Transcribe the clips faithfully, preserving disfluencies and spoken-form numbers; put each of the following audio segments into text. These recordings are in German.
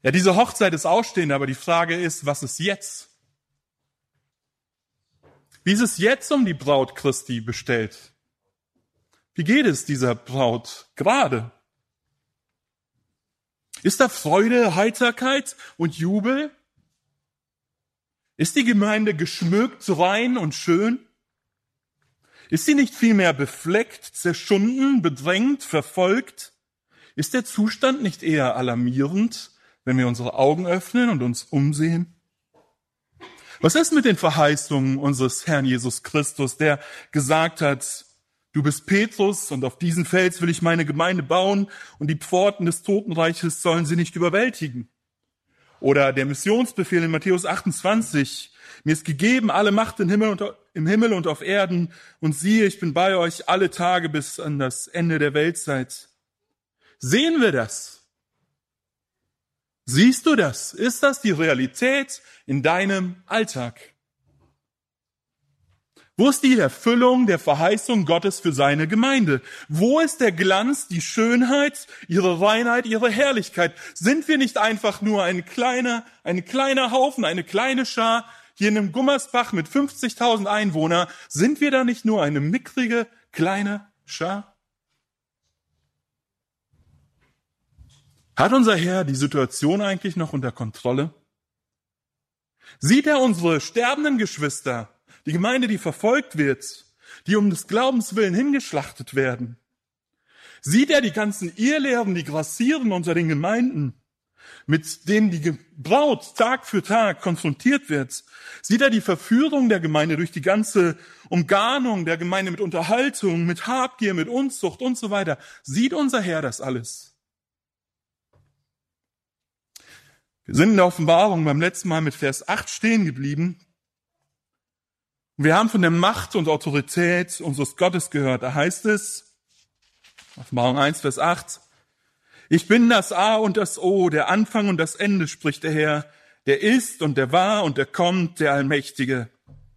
Ja, diese Hochzeit ist ausstehend, aber die Frage ist, was ist jetzt? Wie ist es jetzt um die Braut Christi bestellt? Wie geht es dieser Braut gerade? Ist da Freude, Heiterkeit und Jubel? Ist die Gemeinde geschmückt, rein und schön? Ist sie nicht vielmehr befleckt, zerschunden, bedrängt, verfolgt? Ist der Zustand nicht eher alarmierend, wenn wir unsere Augen öffnen und uns umsehen? Was ist mit den Verheißungen unseres Herrn Jesus Christus, der gesagt hat, du bist Petrus und auf diesen Fels will ich meine Gemeinde bauen und die Pforten des Totenreiches sollen sie nicht überwältigen? Oder der Missionsbefehl in Matthäus achtundzwanzig, mir ist gegeben alle Macht im Himmel und, im Himmel und auf Erden und siehe, ich bin bei euch alle Tage bis an das Ende der Weltzeit. Sehen wir das? Siehst du das? Ist das die Realität in deinem Alltag? Wo ist die Erfüllung der Verheißung Gottes für seine Gemeinde? Wo ist der Glanz, die Schönheit, ihre Reinheit, ihre Herrlichkeit? Sind wir nicht einfach nur ein kleiner, ein kleiner Haufen, eine kleine Schar hier in einem Gummersbach mit fünfzigtausend Einwohnern? Sind wir da nicht nur eine mickrige, kleine Schar? Hat unser Herr die Situation eigentlich noch unter Kontrolle? Sieht er unsere sterbenden Geschwister, die Gemeinde, die verfolgt wird, die um des Glaubens willen hingeschlachtet werden? Sieht er die ganzen Irrlehren, die grassieren unter den Gemeinden, mit denen die Braut Tag für Tag konfrontiert wird? Sieht er die Verführung der Gemeinde durch die ganze Umgarnung der Gemeinde mit Unterhaltung, mit Habgier, mit Unzucht und so weiter? Sieht unser Herr das alles? Wir sind in der Offenbarung beim letzten Mal mit Vers acht stehen geblieben. Wir haben von der Macht und Autorität unseres Gottes gehört. Da heißt es, Offenbarung eins, Vers acht, ich bin das A und das O, der Anfang und das Ende, spricht der Herr, der ist und der war und der kommt, der Allmächtige.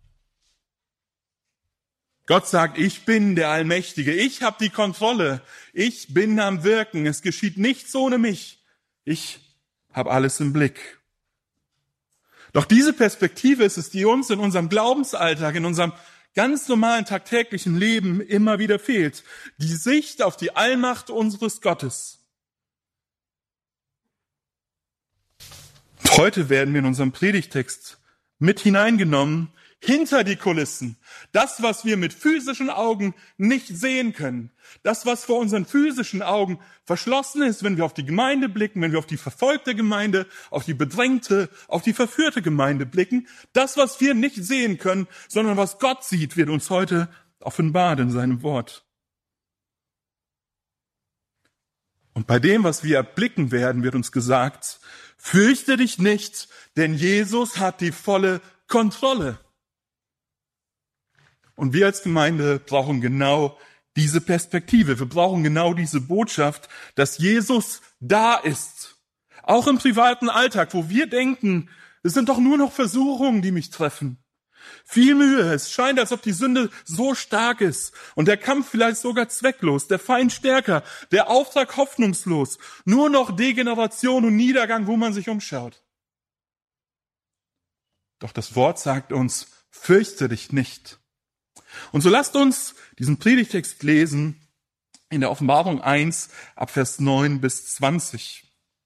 Gott sagt, ich bin der Allmächtige, ich habe die Kontrolle, ich bin am Wirken, es geschieht nichts ohne mich. Ich habe alles im Blick. Doch diese Perspektive ist es, die uns in unserem Glaubensalltag, in unserem ganz normalen tagtäglichen Leben immer wieder fehlt. Die Sicht auf die Allmacht unseres Gottes. Heute werden wir in unserem Predigtext mit hineingenommen hinter die Kulissen. Das, was wir mit physischen Augen nicht sehen können. Das, was vor unseren physischen Augen verschlossen ist, wenn wir auf die Gemeinde blicken, wenn wir auf die verfolgte Gemeinde, auf die bedrängte, auf die verführte Gemeinde blicken. Das, was wir nicht sehen können, sondern was Gott sieht, wird uns heute offenbart in seinem Wort. Und bei dem, was wir erblicken werden, wird uns gesagt, fürchte dich nicht, denn Jesus hat die volle Kontrolle. Und wir als Gemeinde brauchen genau diese Perspektive. Wir brauchen genau diese Botschaft, dass Jesus da ist. Auch im privaten Alltag, wo wir denken, es sind doch nur noch Versuchungen, die mich treffen. Viel Mühe, es scheint, als ob die Sünde so stark ist und der Kampf vielleicht sogar zwecklos, der Feind stärker, der Auftrag hoffnungslos, nur noch Degeneration und Niedergang, wo man sich umschaut. Doch das Wort sagt uns, fürchte dich nicht. Und so lasst uns diesen Predigtext lesen in der Offenbarung eins, ab Vers neun bis zwanzig.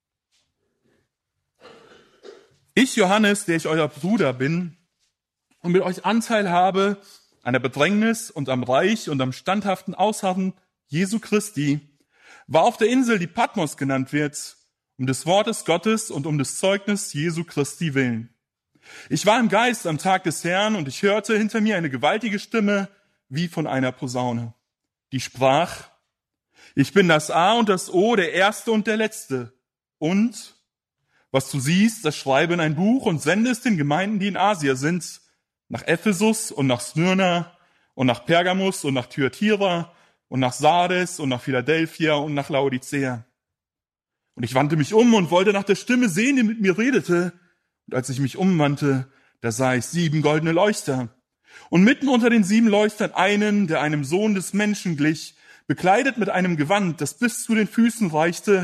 Ich, Johannes, der ich euer Bruder bin und mit euch Anteil habe an der Bedrängnis und am Reich und am standhaften Ausharren Jesu Christi, war auf der Insel, die Patmos genannt wird, um des Wortes Gottes und um des Zeugnis Jesu Christi willen. Ich war im Geist am Tag des Herrn und ich hörte hinter mir eine gewaltige Stimme wie von einer Posaune, die sprach, ich bin das A und das O, der Erste und der Letzte. Und, was du siehst, das schreibe in ein Buch und sende es den Gemeinden, die in Asia sind, nach Ephesus und nach Smyrna und nach Pergamus und nach Thyatira und nach Sardes und nach Philadelphia und nach Laodicea. Und ich wandte mich um und wollte nach der Stimme sehen, die mit mir redete. Und als ich mich umwandte, da sah ich sieben goldene Leuchter. Und mitten unter den sieben Leuchtern einen, der einem Sohn des Menschen glich, bekleidet mit einem Gewand, das bis zu den Füßen reichte,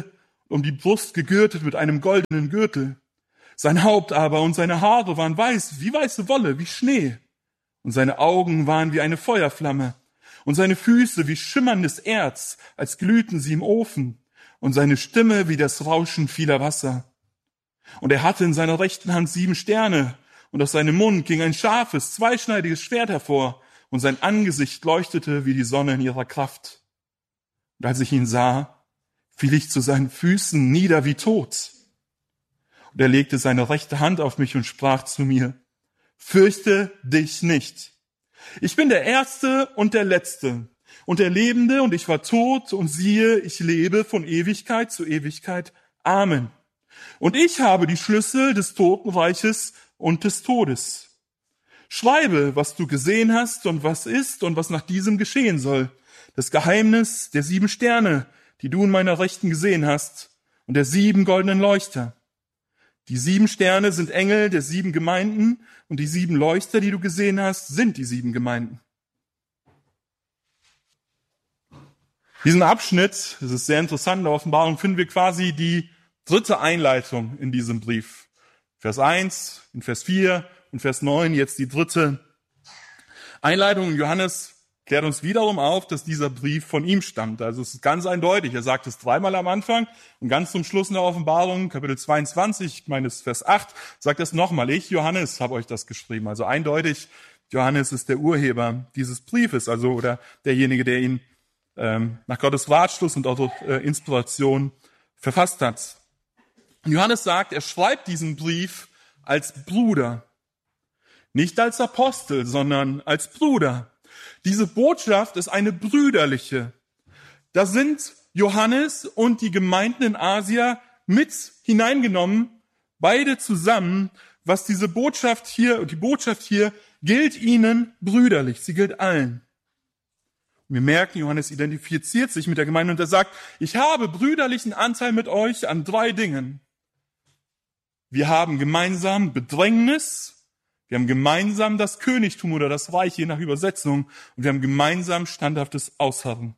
um die Brust gegürtet mit einem goldenen Gürtel. Sein Haupt aber und seine Haare waren weiß, wie weiße Wolle, wie Schnee. Und seine Augen waren wie eine Feuerflamme. Und seine Füße wie schimmerndes Erz, als glühten sie im Ofen. Und seine Stimme wie das Rauschen vieler Wasser. Und er hatte in seiner rechten Hand sieben Sterne. Und aus seinem Mund ging ein scharfes, zweischneidiges Schwert hervor. Und sein Angesicht leuchtete wie die Sonne in ihrer Kraft. Und als ich ihn sah, fiel ich zu seinen Füßen nieder wie tot. Und er legte seine rechte Hand auf mich und sprach zu mir, fürchte dich nicht. Ich bin der Erste und der Letzte und der Lebende, und ich war tot, und siehe, ich lebe von Ewigkeit zu Ewigkeit. Amen. Und ich habe die Schlüssel des Totenreiches und des Todes. Schreibe, was du gesehen hast und was ist und was nach diesem geschehen soll. Das Geheimnis der sieben Sterne, die du in meiner Rechten gesehen hast, und der sieben goldenen Leuchter. Die sieben Sterne sind Engel der sieben Gemeinden, und die sieben Leuchter, die du gesehen hast, sind die sieben Gemeinden. Diesen Abschnitt, das ist sehr interessant, in der Offenbarung finden wir quasi die dritte Einleitung in diesem Brief. Vers eins, in Vers vier und Vers neun, jetzt die dritte Einleitung. Johannes klärt uns wiederum auf, dass dieser Brief von ihm stammt. Also es ist ganz eindeutig. Er sagt es dreimal am Anfang und ganz zum Schluss in der Offenbarung, Kapitel zweiundzwanzig, ich meine es Vers acht, sagt es nochmal. Ich, Johannes, habe euch das geschrieben. Also eindeutig, Johannes ist der Urheber dieses Briefes, also oder derjenige, der ihn ähm, nach Gottes Ratschluss und auch äh, Inspiration verfasst hat. Und Johannes sagt, er schreibt diesen Brief als Bruder. Nicht als Apostel, sondern als Bruder. Diese Botschaft ist eine brüderliche. Da sind Johannes und die Gemeinden in Asia mit hineingenommen, beide zusammen, was diese Botschaft hier, die Botschaft hier gilt ihnen brüderlich, sie gilt allen. Wir merken, Johannes identifiziert sich mit der Gemeinde und er sagt, ich habe brüderlichen Anteil mit euch an drei Dingen. Wir haben gemeinsam Bedrängnis, wir haben gemeinsam das Königtum oder das Reich, je nach Übersetzung, und wir haben gemeinsam standhaftes Ausharren.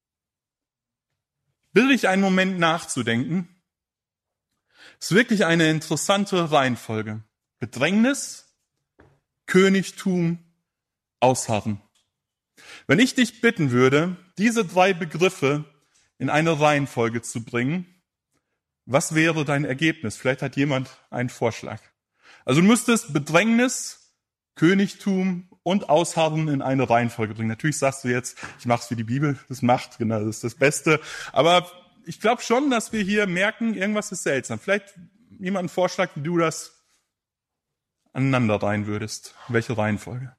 Bitte dich einen Moment nachzudenken. Es ist wirklich eine interessante Reihenfolge. Bedrängnis, Königtum, Ausharren. Wenn ich dich bitten würde, diese drei Begriffe in eine Reihenfolge zu bringen, was wäre dein Ergebnis? Vielleicht hat jemand einen Vorschlag. Also du müsstest Bedrängnis, Königtum und Ausharren in eine Reihenfolge bringen. Natürlich sagst du jetzt, ich mache es wie die Bibel, das macht, genau, das ist das Beste. Aber ich glaube schon, dass wir hier merken, irgendwas ist seltsam. Vielleicht jemand einen Vorschlag, wie du das aneinander reihen würdest. In welche Reihenfolge?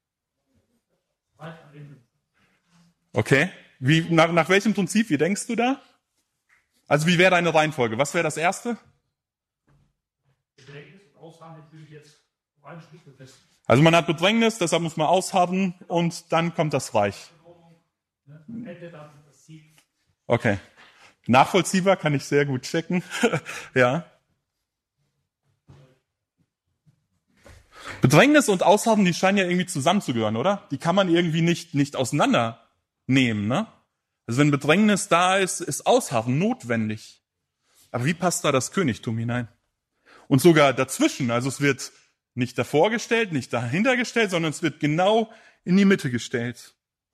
Okay. Wie, nach, nach welchem Prinzip, wie denkst du da? Also wie wäre deine Reihenfolge? Was wäre das Erste? Also man hat Bedrängnis, deshalb muss man ausharren und dann kommt das Reich. Okay. Nachvollziehbar, kann ich sehr gut checken. Ja. Bedrängnis und Ausharren, die scheinen ja irgendwie zusammenzugehören, oder? Die kann man irgendwie nicht, nicht auseinandernehmen, ne? Also wenn Bedrängnis da ist, ist Ausharren notwendig. Aber wie passt da das Königtum hinein? Und sogar dazwischen, also es wird nicht davor gestellt, nicht dahinter gestellt, sondern es wird genau in die Mitte gestellt.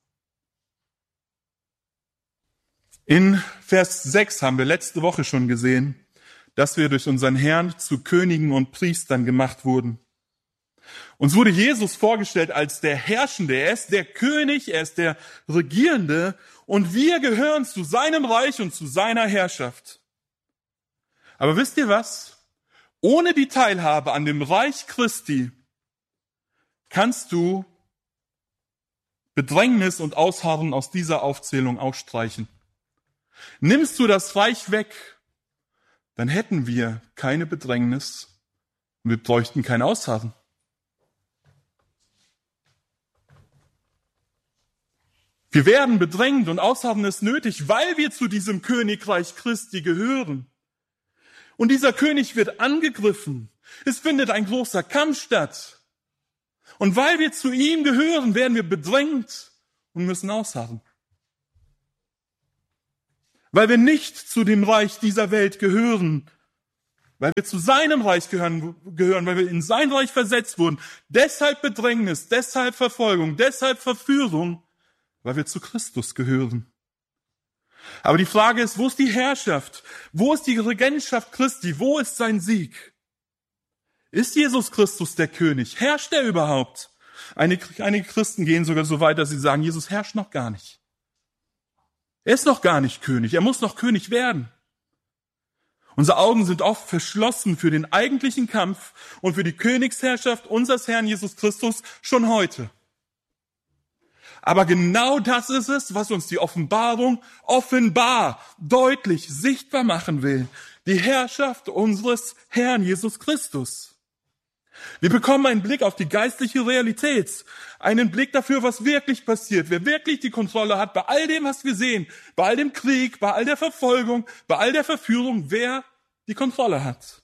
In Vers sechs haben wir letzte Woche schon gesehen, dass wir durch unseren Herrn zu Königen und Priestern gemacht wurden. Uns wurde Jesus vorgestellt als der Herrschende, er ist der König, er ist der Regierende und wir gehören zu seinem Reich und zu seiner Herrschaft. Aber wisst ihr was? Ohne die Teilhabe an dem Reich Christi kannst du Bedrängnis und Ausharren aus dieser Aufzählung ausstreichen. Nimmst du das Reich weg, dann hätten wir keine Bedrängnis und wir bräuchten kein Ausharren. Wir werden bedrängt und Ausharren ist nötig, weil wir zu diesem Königreich Christi gehören. Und dieser König wird angegriffen. Es findet ein großer Kampf statt. Und weil wir zu ihm gehören, werden wir bedrängt und müssen ausharren. weil wir nicht zu dem Reich dieser Welt gehören, weil wir zu seinem Reich gehören, gehören, weil wir in sein Reich versetzt wurden. Deshalb Bedrängnis, deshalb Verfolgung, deshalb Verführung, weil wir zu Christus gehören. Aber die Frage ist, wo ist die Herrschaft? Wo ist die Regentschaft Christi? Wo ist sein Sieg? Ist Jesus Christus der König? Herrscht er überhaupt? Einige, einige Christen gehen sogar so weit, dass sie sagen, Jesus herrscht noch gar nicht. Er ist noch gar nicht König. Er muss noch König werden. Unsere Augen sind oft verschlossen für den eigentlichen Kampf und für die Königsherrschaft unseres Herrn Jesus Christus schon heute. Aber genau das ist es, was uns die Offenbarung offenbar, deutlich, sichtbar machen will. Die Herrschaft unseres Herrn Jesus Christus. Wir bekommen einen Blick auf die geistliche Realität, einen Blick dafür, was wirklich passiert, wer wirklich die Kontrolle hat bei all dem, was wir sehen, bei all dem Krieg, bei all der Verfolgung, bei all der Verführung, wer die Kontrolle hat.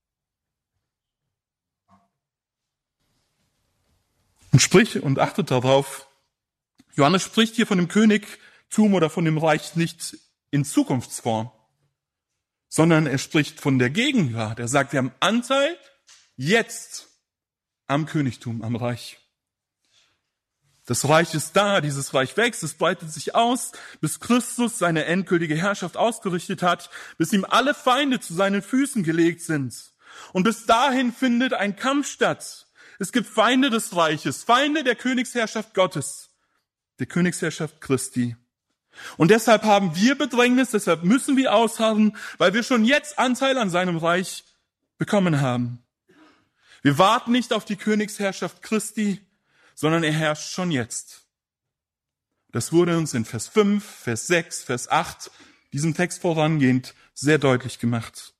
Und sprich und achtet darauf, Johannes spricht hier von dem Königtum oder von dem Reich nicht in Zukunftsform, sondern er spricht von der Gegenwart. Er sagt, wir haben Anteil jetzt am Königtum, am Reich. Das Reich ist da, dieses Reich wächst, es breitet sich aus, bis Christus seine endgültige Herrschaft ausgerichtet hat, bis ihm alle Feinde zu seinen Füßen gelegt sind. Und bis dahin findet ein Kampf statt. Es gibt Feinde des Reiches, Feinde der Königsherrschaft Gottes, der Königsherrschaft Christi. Und deshalb haben wir Bedrängnis, deshalb müssen wir ausharren, weil wir schon jetzt Anteil an seinem Reich bekommen haben. Wir warten nicht auf die Königsherrschaft Christi, sondern er herrscht schon jetzt. Das wurde uns in Vers fünf, Vers sechs, Vers acht, diesem Text vorangehend, sehr deutlich gemacht.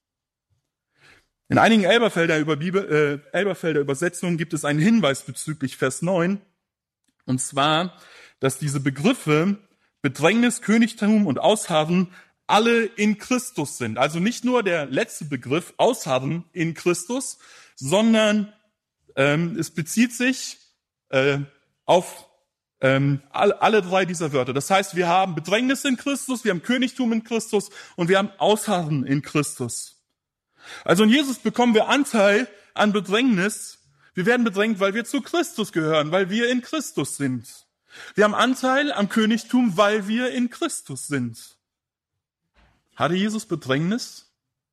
In einigen Elberfelder, über Bibel, äh, Elberfelder Übersetzungen gibt es einen Hinweis bezüglich Vers neun, und zwar, dass diese Begriffe Bedrängnis, Königtum und Ausharren alle in Christus sind. Also nicht nur der letzte Begriff Ausharren in Christus, sondern ähm, es bezieht sich äh, auf ähm, alle, alle drei dieser Wörter. Das heißt, wir haben Bedrängnis in Christus, wir haben Königtum in Christus und wir haben Ausharren in Christus. Also in Jesus bekommen wir Anteil an Bedrängnis. Wir werden bedrängt, weil wir zu Christus gehören, weil wir in Christus sind. Wir haben Anteil am Königtum, weil wir in Christus sind. Hatte Jesus Bedrängnis?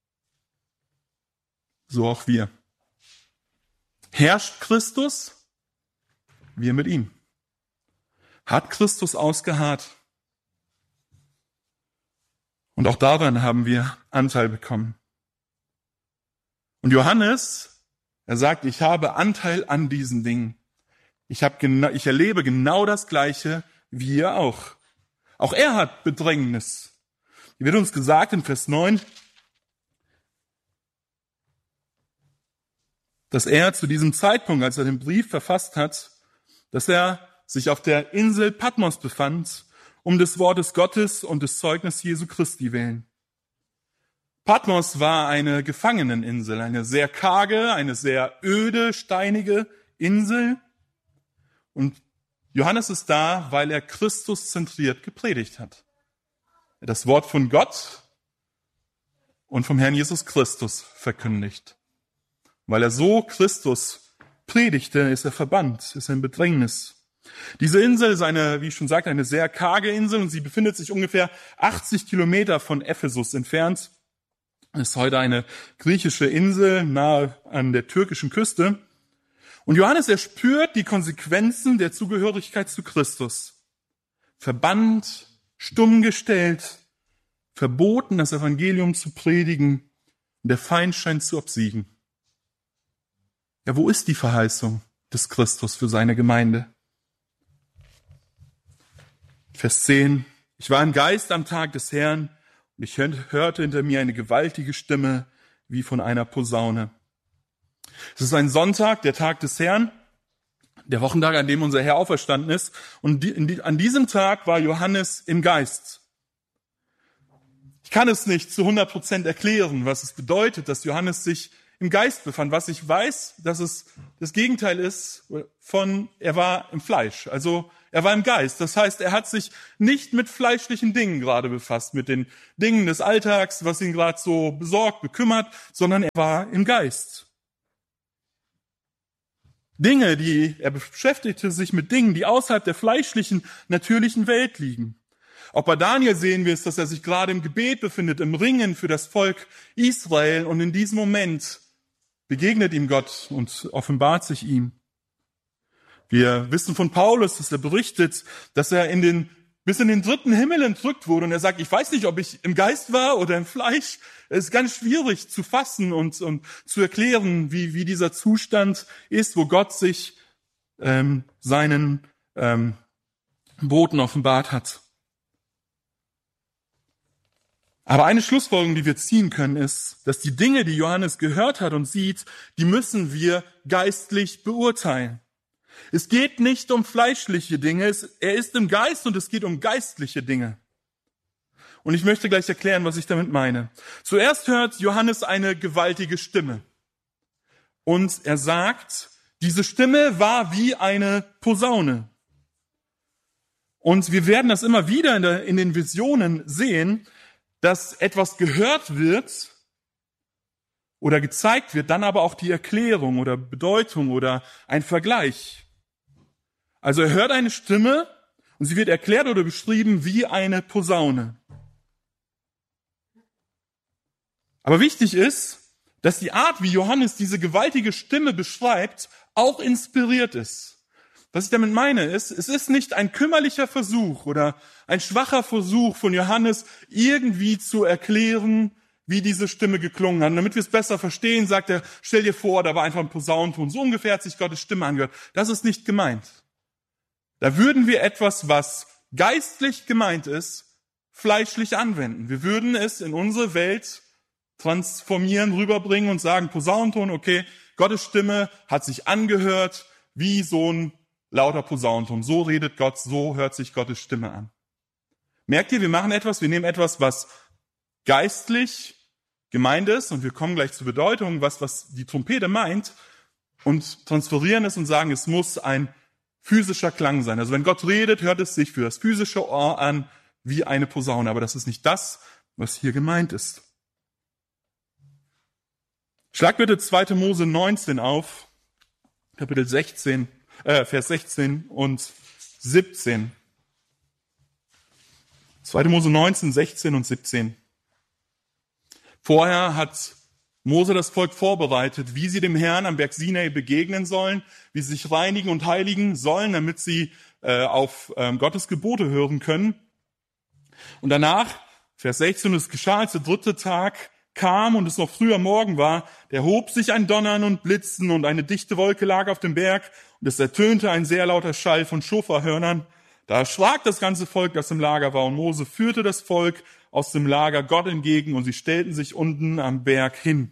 So auch wir. Herrscht Christus? Wir mit ihm. Hat Christus ausgeharrt? Und auch daran haben wir Anteil bekommen. Und Johannes, er sagt, ich habe Anteil an diesen Dingen. Ich, habe genau, ich erlebe genau das Gleiche wie ihr auch. Auch er hat Bedrängnis. Hier wird uns gesagt in Vers neun, dass er zu diesem Zeitpunkt, als er den Brief verfasst hat, dass er sich auf der Insel Patmos befand, um des Wortes Gottes und des Zeugnisses Jesu Christi willen. Patmos war eine Gefangeneninsel, eine sehr karge, eine sehr öde, steinige Insel. Und Johannes ist da, weil er Christus zentriert gepredigt hat. Er das Wort von Gott und vom Herrn Jesus Christus verkündigt. Weil er so Christus predigte, ist er verbannt, ist er in Bedrängnis. Diese Insel ist eine, wie ich schon sagte, eine sehr karge Insel und sie befindet sich ungefähr achtzig Kilometer von Ephesus entfernt. Es ist heute eine griechische Insel nahe an der türkischen Küste. Und Johannes, er spürt die Konsequenzen der Zugehörigkeit zu Christus. Verbannt, stumm gestellt, verboten, das Evangelium zu predigen, und der Feind scheint zu obsiegen. Ja, wo ist die Verheißung des Christus für seine Gemeinde? Vers zehn. Ich war im Geist am Tag des Herrn und ich hörte hinter mir eine gewaltige Stimme wie von einer Posaune. Es ist ein Sonntag, der Tag des Herrn, der Wochentag, an dem unser Herr auferstanden ist. Und die, die, an diesem Tag war Johannes im Geist. Ich kann es nicht zu hundert Prozent erklären, was es bedeutet, dass Johannes sich im Geist befand. Was ich weiß, dass es das Gegenteil ist von, er war im Fleisch. Also Er war im Geist. Das heißt, er hat sich nicht mit fleischlichen Dingen gerade befasst, mit den Dingen des Alltags, was ihn gerade so besorgt, bekümmert, sondern er war im Geist. Dinge, die, er beschäftigte sich mit Dingen, die außerhalb der fleischlichen, natürlichen Welt liegen. Auch bei Daniel sehen wir es, dass er sich gerade im Gebet befindet, im Ringen für das Volk Israel, und in diesem Moment begegnet ihm Gott und offenbart sich ihm. Wir wissen von Paulus, dass er berichtet, dass er in den, bis in den dritten Himmel entrückt wurde, und er sagt, ich weiß nicht, ob ich im Geist war oder im Fleisch. Es ist ganz schwierig zu fassen und, und zu erklären, wie, wie dieser Zustand ist, wo Gott sich ähm, seinen ähm, Boten offenbart hat. Aber eine Schlussfolgerung, die wir ziehen können, ist, dass die Dinge, die Johannes gehört hat und sieht, die müssen wir geistlich beurteilen. Es geht nicht um fleischliche Dinge, es, er ist im Geist und es geht um geistliche Dinge. Und ich möchte gleich erklären, was ich damit meine. Zuerst hört Johannes eine gewaltige Stimme. Und er sagt, diese Stimme war wie eine Posaune. Und wir werden das immer wieder in, der, in den Visionen sehen, dass etwas gehört wird oder gezeigt wird, dann aber auch die Erklärung oder Bedeutung oder ein Vergleich. Also er hört eine Stimme und sie wird erklärt oder beschrieben wie eine Posaune. Aber wichtig ist, dass die Art, wie Johannes diese gewaltige Stimme beschreibt, auch inspiriert ist. Was ich damit meine ist, es ist nicht ein kümmerlicher Versuch oder ein schwacher Versuch von Johannes, irgendwie zu erklären, wie diese Stimme geklungen hat. Und damit wir es besser verstehen, sagt er, stell dir vor, da war einfach ein Posaunenton. So ungefähr hat sich Gottes Stimme angehört. Das ist nicht gemeint. Da würden wir etwas, was geistlich gemeint ist, fleischlich anwenden. Wir würden es in unsere Welt transformieren, rüberbringen und sagen, Posaunenton, okay, Gottes Stimme hat sich angehört wie so ein lauter Posaunenton. So redet Gott, so hört sich Gottes Stimme an. Merkt ihr, wir machen etwas, wir nehmen etwas, was geistlich gemeint ist, und wir kommen gleich zur Bedeutung, was, was die Trompete meint, und transferieren es und sagen, es muss ein physischer Klang sein. Also wenn Gott redet, hört es sich für das physische Ohr an wie eine Posaune. Aber das ist nicht das, was hier gemeint ist. Schlag bitte zweiter Mose neunzehn auf, Kapitel sechzehn, äh, Vers sechzehn und siebzehn. zweiter Mose neunzehn, sechzehn und siebzehn. Vorher hat Mose das Volk vorbereitet, wie sie dem Herrn am Berg Sinai begegnen sollen, wie sie sich reinigen und heiligen sollen, damit sie äh, auf ähm, Gottes Gebote hören können. Und danach, Vers sechzehn, es geschah, als der dritte Tag kam und es noch früher Morgen war, da erhob sich ein Donnern und Blitzen und eine dichte Wolke lag auf dem Berg und es ertönte ein sehr lauter Schall von Schofarhörnern. Da erschrak das ganze Volk, das im Lager war, und Mose führte das Volk aus dem Lager Gott entgegen und sie stellten sich unten am Berg hin.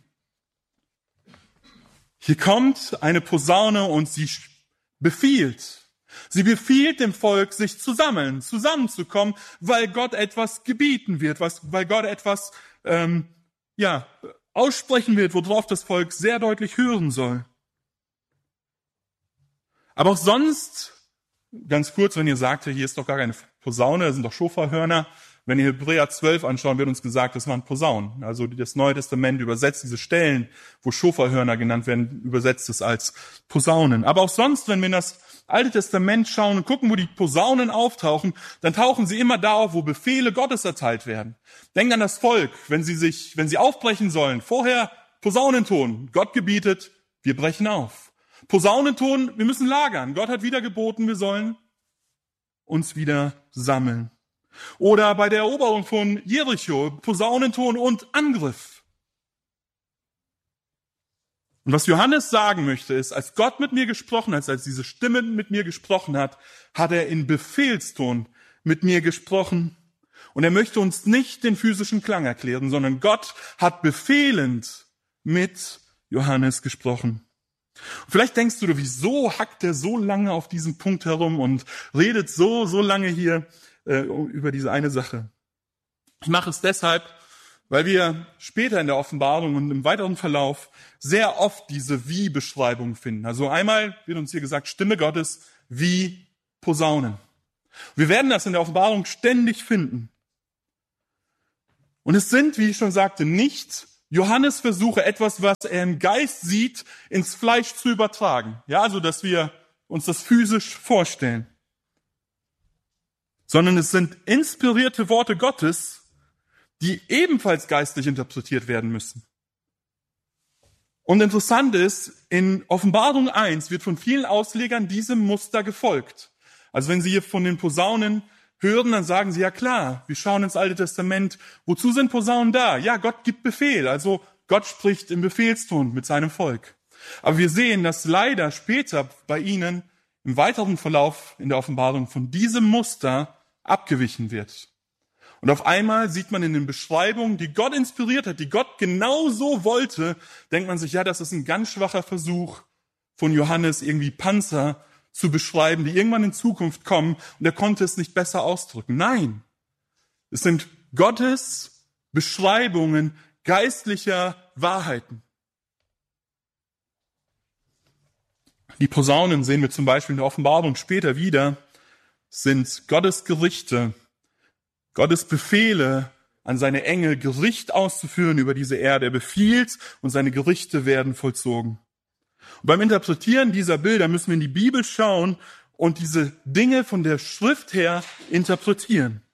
Hier kommt eine Posaune und sie befiehlt. Sie befiehlt dem Volk, sich zu sammeln, zusammenzukommen, weil Gott etwas gebieten wird, was, weil Gott etwas ähm, ja, aussprechen wird, worauf das Volk sehr deutlich hören soll. Aber auch sonst, ganz kurz, wenn ihr sagt, hier ist doch gar keine Posaune, das sind doch Schofarhörner. Wenn ihr Hebräer zwölf anschauen, wird uns gesagt, das waren Posaunen. Also das Neue Testament übersetzt diese Stellen, wo Schofarhörner genannt werden, übersetzt es als Posaunen. Aber auch sonst, wenn wir in das Alte Testament schauen und gucken, wo die Posaunen auftauchen, dann tauchen sie immer da auf, wo Befehle Gottes erteilt werden. Denkt an das Volk, wenn sie sich, wenn sie aufbrechen sollen. Vorher Posaunenton. Gott gebietet, wir brechen auf. Posaunenton, wir müssen lagern. Gott hat wieder geboten, wir sollen uns wieder sammeln. Oder bei der Eroberung von Jericho, Posaunenton und Angriff. Und was Johannes sagen möchte, ist, als Gott mit mir gesprochen hat, als diese Stimme mit mir gesprochen hat, hat er in Befehlston mit mir gesprochen. Und er möchte uns nicht den physischen Klang erklären, sondern Gott hat befehlend mit Johannes gesprochen. Und vielleicht denkst du, wieso hackt er so lange auf diesem Punkt herum und redet so, so lange hier äh, über diese eine Sache. Ich mache es deshalb, weil wir später in der Offenbarung und im weiteren Verlauf sehr oft diese Wie-Beschreibung finden. Also einmal wird uns hier gesagt, Stimme Gottes wie Posaunen. Wir werden das in der Offenbarung ständig finden. Und es sind, wie ich schon sagte, nicht Johannes Versuche, etwas, was er im Geist sieht, ins Fleisch zu übertragen. Ja, also, dass wir uns das physisch vorstellen. Sondern es sind inspirierte Worte Gottes, die ebenfalls geistlich interpretiert werden müssen. Und interessant ist, in Offenbarung eins wird von vielen Auslegern diesem Muster gefolgt. Also wenn Sie hier von den Posaunen hören, dann sagen sie, ja klar, wir schauen ins Alte Testament. Wozu sind Posaunen da? Ja, Gott gibt Befehl. Also Gott spricht im Befehlston mit seinem Volk. Aber wir sehen, dass leider später bei ihnen im weiteren Verlauf in der Offenbarung von diesem Muster abgewichen wird. Und auf einmal sieht man in den Beschreibungen, die Gott inspiriert hat, die Gott genau so wollte, denkt man sich, ja, das ist ein ganz schwacher Versuch von Johannes, irgendwie Panzer zu beschreiben, die irgendwann in Zukunft kommen, und er konnte es nicht besser ausdrücken. Nein, es sind Gottes Beschreibungen geistlicher Wahrheiten. Die Posaunen sehen wir zum Beispiel in der Offenbarung später wieder, sind Gottes Gerichte, Gottes Befehle an seine Engel, Gericht auszuführen über diese Erde. Er befiehlt und seine Gerichte werden vollzogen. Und beim Interpretieren dieser Bilder müssen wir in die Bibel schauen und diese Dinge von der Schrift her interpretieren.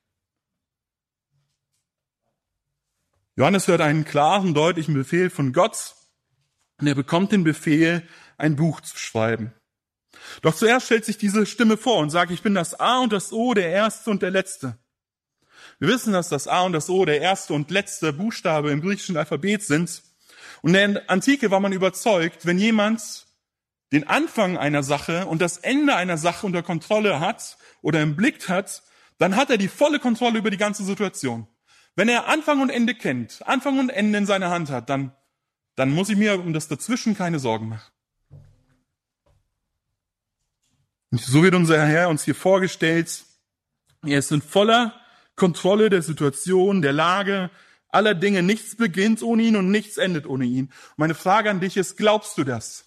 Johannes hört einen klaren, deutlichen Befehl von Gott und er bekommt den Befehl, ein Buch zu schreiben. Doch zuerst stellt sich diese Stimme vor und sagt, ich bin das A und das O, der Erste und der Letzte. Wir wissen, dass das A und das O der erste und letzte Buchstabe im griechischen Alphabet sind. Und in der Antike war man überzeugt, wenn jemand den Anfang einer Sache und das Ende einer Sache unter Kontrolle hat oder im Blick hat, dann hat er die volle Kontrolle über die ganze Situation. Wenn er Anfang und Ende kennt, Anfang und Ende in seiner Hand hat, dann, dann muss ich mir um das Dazwischen keine Sorgen machen. Und so wird unser Herr uns hier vorgestellt. Er ist in voller Kontrolle der Situation, der Lage, aller Dinge. Nichts beginnt ohne ihn und nichts endet ohne ihn. Meine Frage an dich ist, glaubst du das?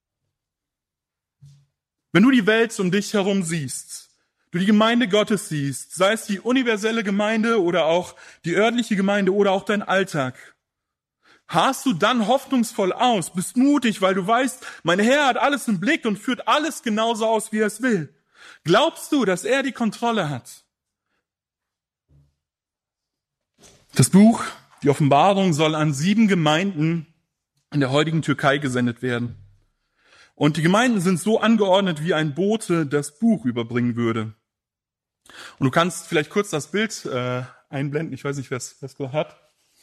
Wenn du die Welt um dich herum siehst, du die Gemeinde Gottes siehst, sei es die universelle Gemeinde oder auch die örtliche Gemeinde oder auch dein Alltag, harrst du dann hoffnungsvoll aus, bist mutig, weil du weißt, mein Herr hat alles im Blick und führt alles genauso aus, wie er es will. Glaubst du, dass er die Kontrolle hat? Das Buch, die Offenbarung, soll an sieben Gemeinden in der heutigen Türkei gesendet werden. Und die Gemeinden sind so angeordnet, wie ein Bote das Buch überbringen würde. Und du kannst vielleicht kurz das Bild äh, einblenden. Ich weiß nicht, wer es gerade hat.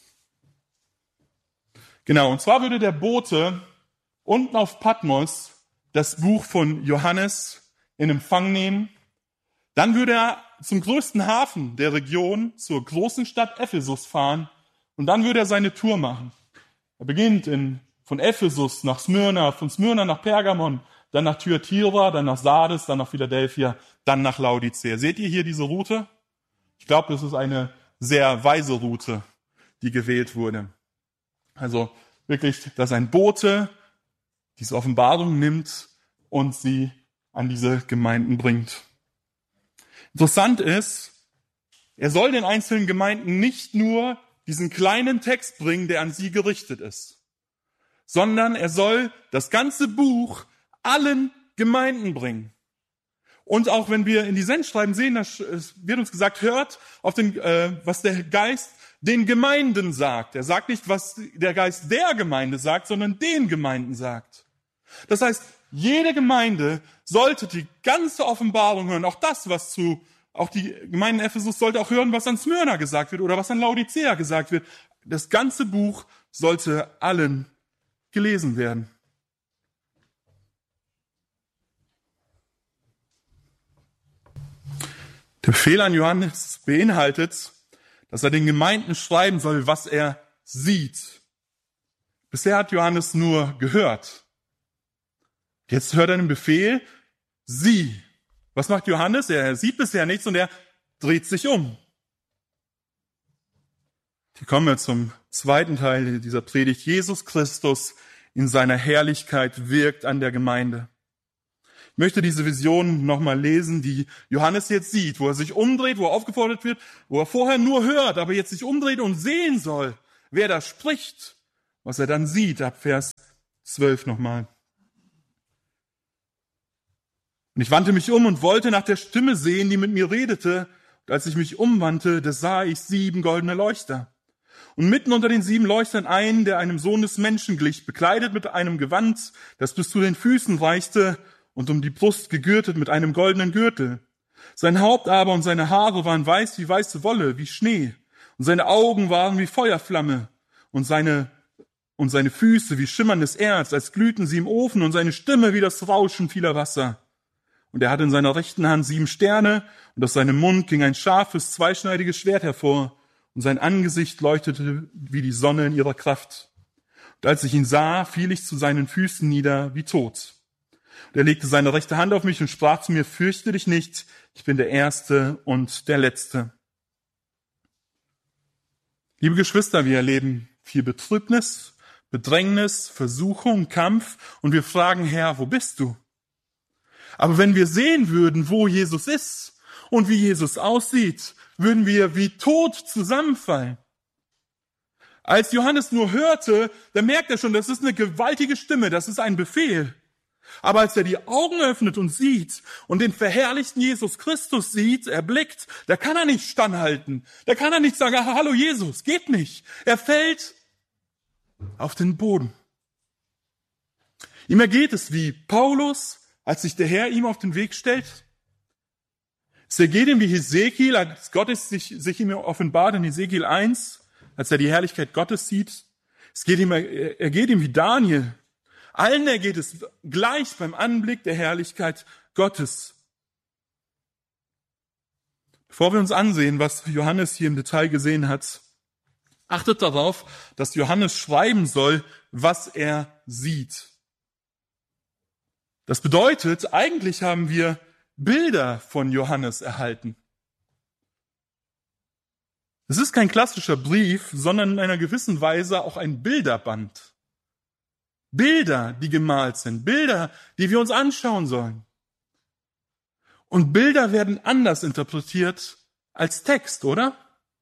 Genau, und zwar würde der Bote unten auf Patmos das Buch von Johannes in Empfang nehmen. Dann würde er zum größten Hafen der Region, zur großen Stadt Ephesus fahren und dann würde er seine Tour machen. Er beginnt in, von Ephesus nach Smyrna, von Smyrna nach Pergamon, dann nach Thyatira, dann nach Sardes, dann nach Philadelphia, dann nach Laodicea. Seht ihr hier diese Route? Ich glaube, das ist eine sehr weise Route, die gewählt wurde. Also wirklich, dass ein Bote diese Offenbarung nimmt und sie an diese Gemeinden bringt. Interessant ist, er soll den einzelnen Gemeinden nicht nur diesen kleinen Text bringen, der an sie gerichtet ist, sondern er soll das ganze Buch allen Gemeinden bringen. Und auch wenn wir in die Sendschreiben sehen, da wird uns gesagt, hört auf den, äh, was der Geist den Gemeinden sagt. Er sagt nicht, was der Geist der Gemeinde sagt, sondern den Gemeinden sagt. Das heißt, jede Gemeinde sollte die ganze Offenbarung hören, auch das, was zu, auch die Gemeinde in Ephesus sollte auch hören, was an Smyrna gesagt wird oder was an Laodicea gesagt wird. Das ganze Buch sollte allen gelesen werden. Der Befehl an Johannes beinhaltet, dass er den Gemeinden schreiben soll, was er sieht. Bisher hat Johannes nur gehört. Jetzt hört er den Befehl, sieh. Was macht Johannes? Er sieht bisher nichts und er dreht sich um. Hier kommen wir zum zweiten Teil dieser Predigt. Jesus Christus in seiner Herrlichkeit wirkt an der Gemeinde. möchte diese Vision nochmal lesen, die Johannes jetzt sieht, wo er sich umdreht, wo er aufgefordert wird, wo er vorher nur hört, aber jetzt sich umdreht und sehen soll, wer da spricht, was er dann sieht, ab Vers zwölf nochmal. Und ich wandte mich um und wollte nach der Stimme sehen, die mit mir redete. Und als ich mich umwandte, da sah ich sieben goldene Leuchter. Und mitten unter den sieben Leuchtern einen, der einem Sohn des Menschen glich, bekleidet mit einem Gewand, das bis zu den Füßen reichte und um die Brust gegürtet mit einem goldenen Gürtel. Sein Haupt aber und seine Haare waren weiß wie weiße Wolle, wie Schnee. Und seine Augen waren wie Feuerflamme und seine, und seine Füße wie schimmerndes Erz, als glühten sie im Ofen und seine Stimme wie das Rauschen vieler Wasser. Und er hatte in seiner rechten Hand sieben Sterne, und aus seinem Mund ging ein scharfes, zweischneidiges Schwert hervor, und sein Angesicht leuchtete wie die Sonne in ihrer Kraft. Und als ich ihn sah, fiel ich zu seinen Füßen nieder wie tot. Und er legte seine rechte Hand auf mich und sprach zu mir, fürchte dich nicht, ich bin der Erste und der Letzte. Liebe Geschwister, wir erleben viel Betrübnis, Bedrängnis, Versuchung, Kampf, und wir fragen, Herr, wo bist du? Aber wenn wir sehen würden, wo Jesus ist und wie Jesus aussieht, würden wir wie tot zusammenfallen. Als Johannes nur hörte, da merkt er schon, das ist eine gewaltige Stimme, das ist ein Befehl. Aber als er die Augen öffnet und sieht und den verherrlichten Jesus Christus sieht, erblickt, da kann er nicht standhalten. Da kann er nicht sagen, hallo Jesus, geht nicht. Er fällt auf den Boden. Ihm ergeht es wie Paulus, als sich der Herr ihm auf den Weg stellt. Es ergeht ihm wie Hesekiel, als Gott sich, sich ihm offenbart in Hesekiel eins, als er die Herrlichkeit Gottes sieht. Es geht ihm, er geht ihm wie Daniel. Allen ergeht es gleich beim Anblick der Herrlichkeit Gottes. Bevor wir uns ansehen, was Johannes hier im Detail gesehen hat, achtet darauf, dass Johannes schreiben soll, was er sieht. Das bedeutet, eigentlich haben wir Bilder von Johannes erhalten. Es ist kein klassischer Brief, sondern in einer gewissen Weise auch ein Bilderband. Bilder, die gemalt sind, Bilder, die wir uns anschauen sollen. Und Bilder werden anders interpretiert als Text, oder?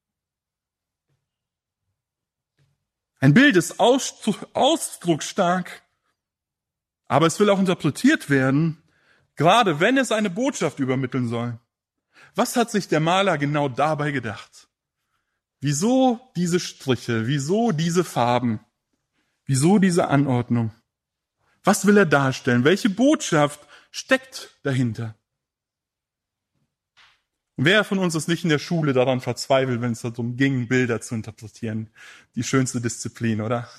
Ein Bild ist ausdrucksstark, aber es will auch interpretiert werden, gerade wenn es eine Botschaft übermitteln soll. Was hat sich der Maler genau dabei gedacht? Wieso diese Striche? Wieso diese Farben? Wieso diese Anordnung? Was will er darstellen? Welche Botschaft steckt dahinter? Wer von uns ist nicht in der Schule daran verzweifelt, wenn es darum ging, Bilder zu interpretieren? Die schönste Disziplin, oder?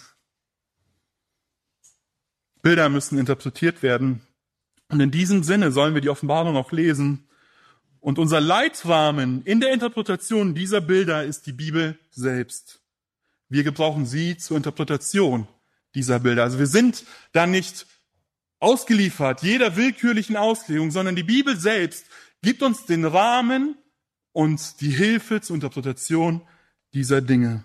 Bilder müssen interpretiert werden. Und in diesem Sinne sollen wir die Offenbarung auch lesen. Und unser Leitrahmen in der Interpretation dieser Bilder ist die Bibel selbst. Wir gebrauchen sie zur Interpretation dieser Bilder. Also wir sind da nicht ausgeliefert jeder willkürlichen Auslegung, sondern die Bibel selbst gibt uns den Rahmen und die Hilfe zur Interpretation dieser Dinge.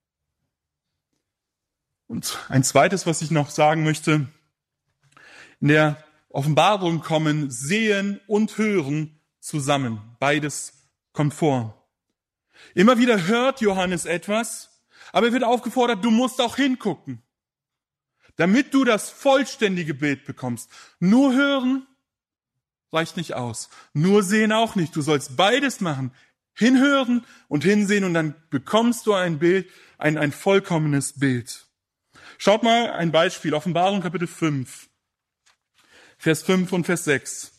Und ein zweites, was ich noch sagen möchte, in der Offenbarung kommen Sehen und Hören zusammen. Beides kommt vor. Immer wieder hört Johannes etwas, aber er wird aufgefordert, du musst auch hingucken, damit du das vollständige Bild bekommst. Nur hören reicht nicht aus. Nur sehen auch nicht. Du sollst beides machen. Hinhören und hinsehen, und dann bekommst du ein Bild, ein, ein vollkommenes Bild. Schaut mal ein Beispiel. Offenbarung Kapitel fünf. Vers fünf und Vers sechs.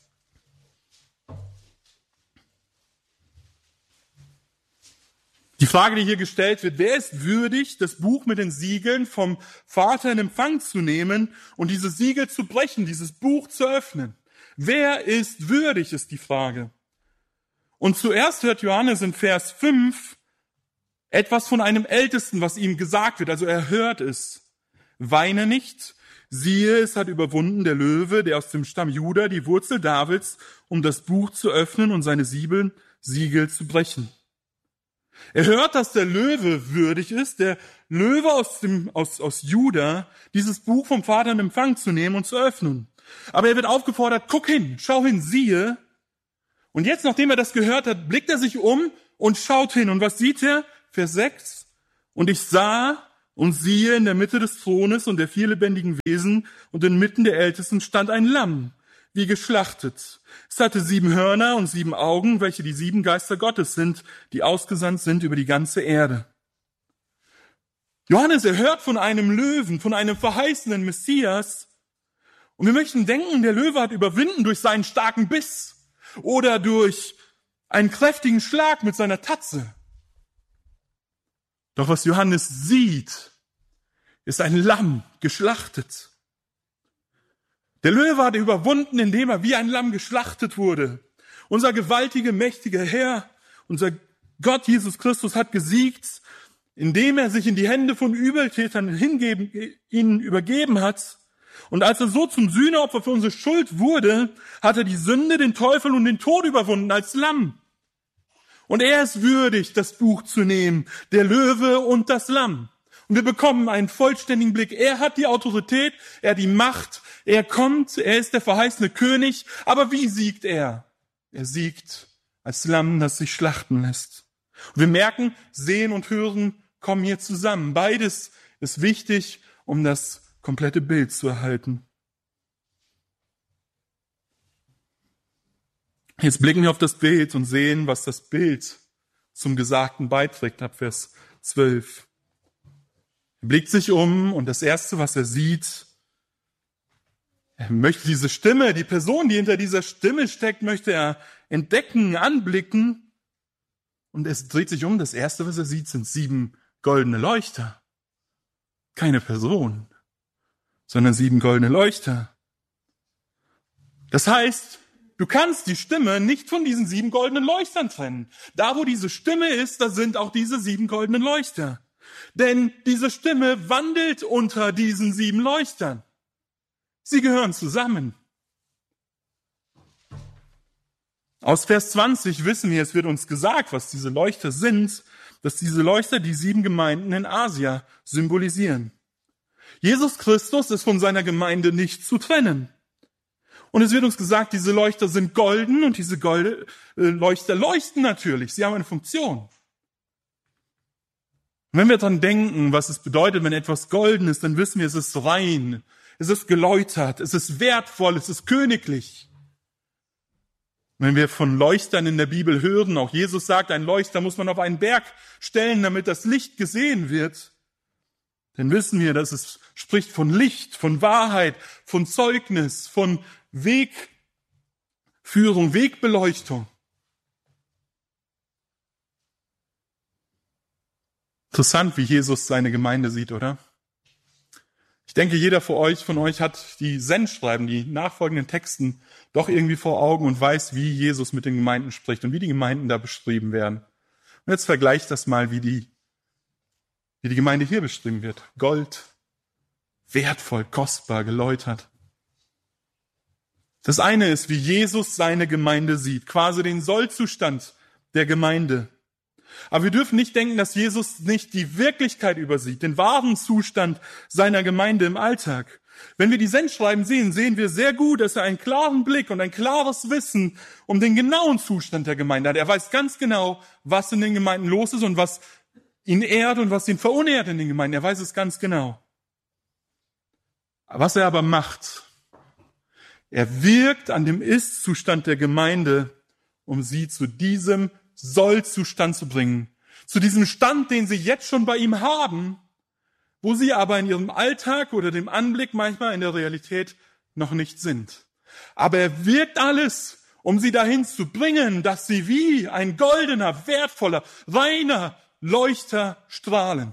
Die Frage, die hier gestellt wird, wer ist würdig, das Buch mit den Siegeln vom Vater in Empfang zu nehmen und dieses Siegel zu brechen, dieses Buch zu öffnen? Wer ist würdig, ist die Frage. Und zuerst hört Johannes in Vers fünf etwas von einem Ältesten, was ihm gesagt wird. Also er hört es. Weine nicht. Siehe, es hat überwunden der Löwe, der aus dem Stamm Juda, die Wurzel Davids, um das Buch zu öffnen und seine sieben Siegel zu brechen. Er hört, dass der Löwe würdig ist, der Löwe aus, dem, aus, aus Juda, dieses Buch vom Vater in Empfang zu nehmen und zu öffnen. Aber er wird aufgefordert, guck hin, schau hin, siehe. Und jetzt, nachdem er das gehört hat, blickt er sich um und schaut hin. Und was sieht er? Vers sechs. Und ich sah und siehe in der Mitte des Thrones und der vier lebendigen Wesen und inmitten der Ältesten stand ein Lamm, wie geschlachtet. Es hatte sieben Hörner und sieben Augen, welche die sieben Geister Gottes sind, die ausgesandt sind über die ganze Erde. Johannes, er hört von einem Löwen, von einem verheißenen Messias. Und wir möchten denken, der Löwe hat überwinden durch seinen starken Biss oder durch einen kräftigen Schlag mit seiner Tatze. Doch was Johannes sieht, ist ein Lamm geschlachtet. Der Löwe hat überwunden, indem er wie ein Lamm geschlachtet wurde. Unser gewaltiger, mächtiger Herr, unser Gott Jesus Christus hat gesiegt, indem er sich in die Hände von Übeltätern hingeben, ihnen übergeben hat. Und als er so zum Sühneopfer für unsere Schuld wurde, hat er die Sünde, den Teufel und den Tod überwunden als Lamm. Und er ist würdig, das Buch zu nehmen, der Löwe und das Lamm. Und wir bekommen einen vollständigen Blick. Er hat die Autorität, er hat die Macht, er kommt, er ist der verheißene König. Aber wie siegt er? Er siegt als Lamm, das sich schlachten lässt. Und wir merken, Sehen und Hören kommen hier zusammen. Beides ist wichtig, um das komplette Bild zu erhalten. Jetzt blicken wir auf das Bild und sehen, was das Bild zum Gesagten beiträgt, ab Vers zwölf. Er blickt sich um und das Erste, was er sieht, er möchte diese Stimme, die Person, die hinter dieser Stimme steckt, möchte er entdecken, anblicken. Und es dreht sich um, das Erste, was er sieht, sind sieben goldene Leuchter. Keine Person, sondern sieben goldene Leuchter. Das heißt, du kannst die Stimme nicht von diesen sieben goldenen Leuchtern trennen. Da, wo diese Stimme ist, da sind auch diese sieben goldenen Leuchter. Denn diese Stimme wandelt unter diesen sieben Leuchtern. Sie gehören zusammen. Aus Vers zwanzig wissen wir, es wird uns gesagt, was diese Leuchter sind, dass diese Leuchter die sieben Gemeinden in Asia symbolisieren. Jesus Christus ist von seiner Gemeinde nicht zu trennen. Und es wird uns gesagt, diese Leuchter sind golden und diese Golde, äh, Leuchter leuchten natürlich. Sie haben eine Funktion. Und wenn wir daran denken, was es bedeutet, wenn etwas golden ist, dann wissen wir, es ist rein, es ist geläutert, es ist wertvoll, es ist königlich. Wenn wir von Leuchtern in der Bibel hören, auch Jesus sagt, ein Leuchter muss man auf einen Berg stellen, damit das Licht gesehen wird, dann wissen wir, dass es spricht von Licht, von Wahrheit, von Zeugnis, von Wegführung, Wegbeleuchtung. Interessant, wie Jesus seine Gemeinde sieht, oder? Ich denke, jeder von euch, von euch hat die Sendschreiben, die nachfolgenden Texten doch irgendwie vor Augen und weiß, wie Jesus mit den Gemeinden spricht und wie die Gemeinden da beschrieben werden. Und jetzt vergleicht das mal, wie die, wie die Gemeinde hier beschrieben wird. Gold, wertvoll, kostbar, geläutert. Das eine ist, wie Jesus seine Gemeinde sieht, quasi den Sollzustand der Gemeinde. Aber wir dürfen nicht denken, dass Jesus nicht die Wirklichkeit übersieht, den wahren Zustand seiner Gemeinde im Alltag. Wenn wir die Sendschreiben sehen, sehen wir sehr gut, dass er einen klaren Blick und ein klares Wissen um den genauen Zustand der Gemeinde hat. Er weiß ganz genau, was in den Gemeinden los ist und was ihn ehrt und was ihn verunehrt in den Gemeinden. Er weiß es ganz genau. Was er aber macht, er wirkt an dem Ist-Zustand der Gemeinde, um sie zu diesem Soll-Zustand zu bringen. Zu diesem Stand, den sie jetzt schon bei ihm haben, wo sie aber in ihrem Alltag oder dem Anblick manchmal in der Realität noch nicht sind. Aber er wirkt alles, um sie dahin zu bringen, dass sie wie ein goldener, wertvoller, reiner Leuchter strahlen.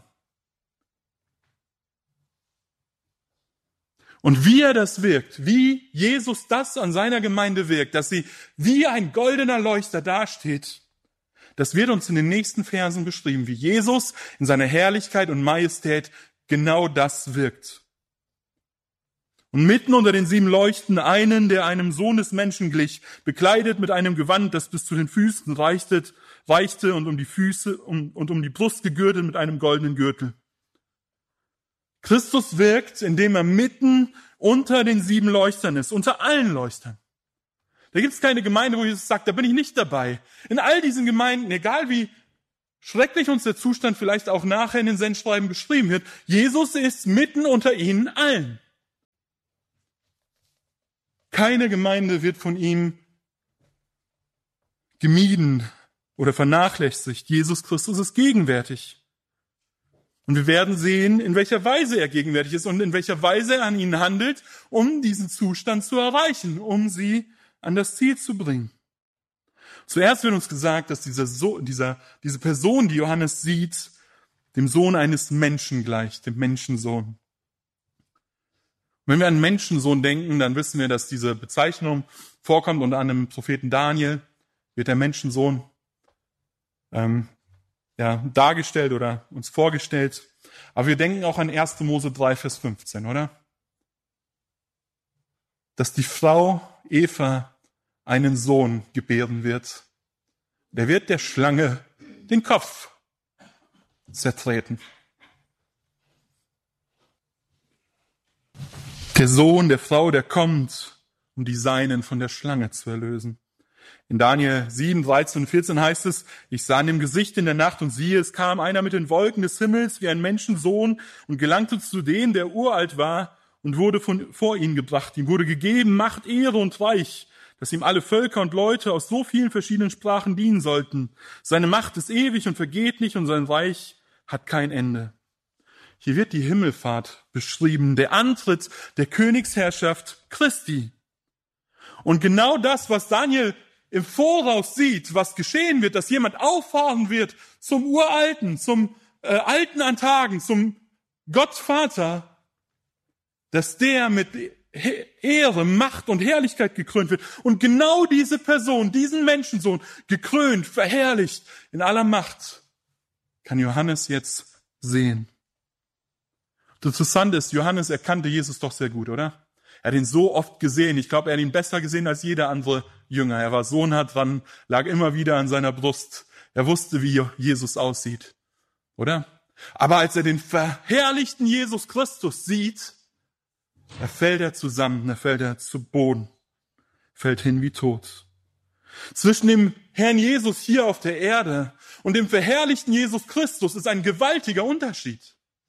Und wie er das wirkt, wie Jesus das an seiner Gemeinde wirkt, dass sie wie ein goldener Leuchter dasteht, das wird uns in den nächsten Versen beschrieben, wie Jesus in seiner Herrlichkeit und Majestät genau das wirkt. Und mitten unter den sieben Leuchten einen, der einem Sohn des Menschen glich, bekleidet mit einem Gewand, das bis zu den Füßen reichte, reichte und um die Füße um, und um die Brust gegürtet mit einem goldenen Gürtel. Christus wirkt, indem er mitten unter den sieben Leuchtern ist, unter allen Leuchtern. Da gibt es keine Gemeinde, wo Jesus sagt, da bin ich nicht dabei. In all diesen Gemeinden, egal wie schrecklich uns der Zustand vielleicht auch nachher in den Sendschreiben beschrieben wird, Jesus ist mitten unter ihnen allen. Keine Gemeinde wird von ihm gemieden oder vernachlässigt. Jesus Christus ist gegenwärtig. Und wir werden sehen, in welcher Weise er gegenwärtig ist und in welcher Weise er an ihnen handelt, um diesen Zustand zu erreichen, um sie an das Ziel zu bringen. Zuerst wird uns gesagt, dass dieser so, dieser, diese Person, die Johannes sieht, dem Sohn eines Menschen gleicht, dem Menschensohn. Wenn wir an Menschensohn denken, dann wissen wir, dass diese Bezeichnung vorkommt. Unter anderem im Propheten Daniel wird der Menschensohn ähm, ja, dargestellt oder uns vorgestellt. Aber wir denken auch an erster Mose drei, Vers fünfzehn, oder? Dass die Frau Eva einen Sohn gebären wird. Der wird der Schlange den Kopf zertreten. Der Sohn der Frau, der kommt, um die Seinen von der Schlange zu erlösen. In Daniel sieben, dreizehn und vierzehn heißt es, ich sah in dem Gesicht in der Nacht und siehe, es kam einer mit den Wolken des Himmels wie ein Menschensohn und gelangte zu dem, der uralt war und wurde von, vor ihn gebracht. Ihm wurde gegeben Macht, Ehre und Reich, dass ihm alle Völker und Leute aus so vielen verschiedenen Sprachen dienen sollten. Seine Macht ist ewig und vergeht nicht und sein Reich hat kein Ende. Hier wird die Himmelfahrt beschrieben, der Antritt der Königsherrschaft Christi. Und genau das, was Daniel im Voraus sieht, was geschehen wird, dass jemand auffahren wird zum Uralten, zum äh, Alten an Tagen, zum Gottvater, dass der mit Ehre, Macht und Herrlichkeit gekrönt wird. Und genau diese Person, diesen Menschensohn, gekrönt, verherrlicht in aller Macht, kann Johannes jetzt sehen. Das Interessante ist, Johannes erkannte Jesus doch sehr gut, oder? Er hat ihn so oft gesehen. Ich glaube, er hat ihn besser gesehen als jeder andere Jünger. Er war so nah dran, lag immer wieder an seiner Brust. Er wusste, wie Jesus aussieht, oder? Aber als er den verherrlichten Jesus Christus sieht, da fällt er zusammen, da fällt er zu Boden, fällt hin wie tot. Zwischen dem Herrn Jesus hier auf der Erde und dem verherrlichten Jesus Christus ist ein gewaltiger Unterschied.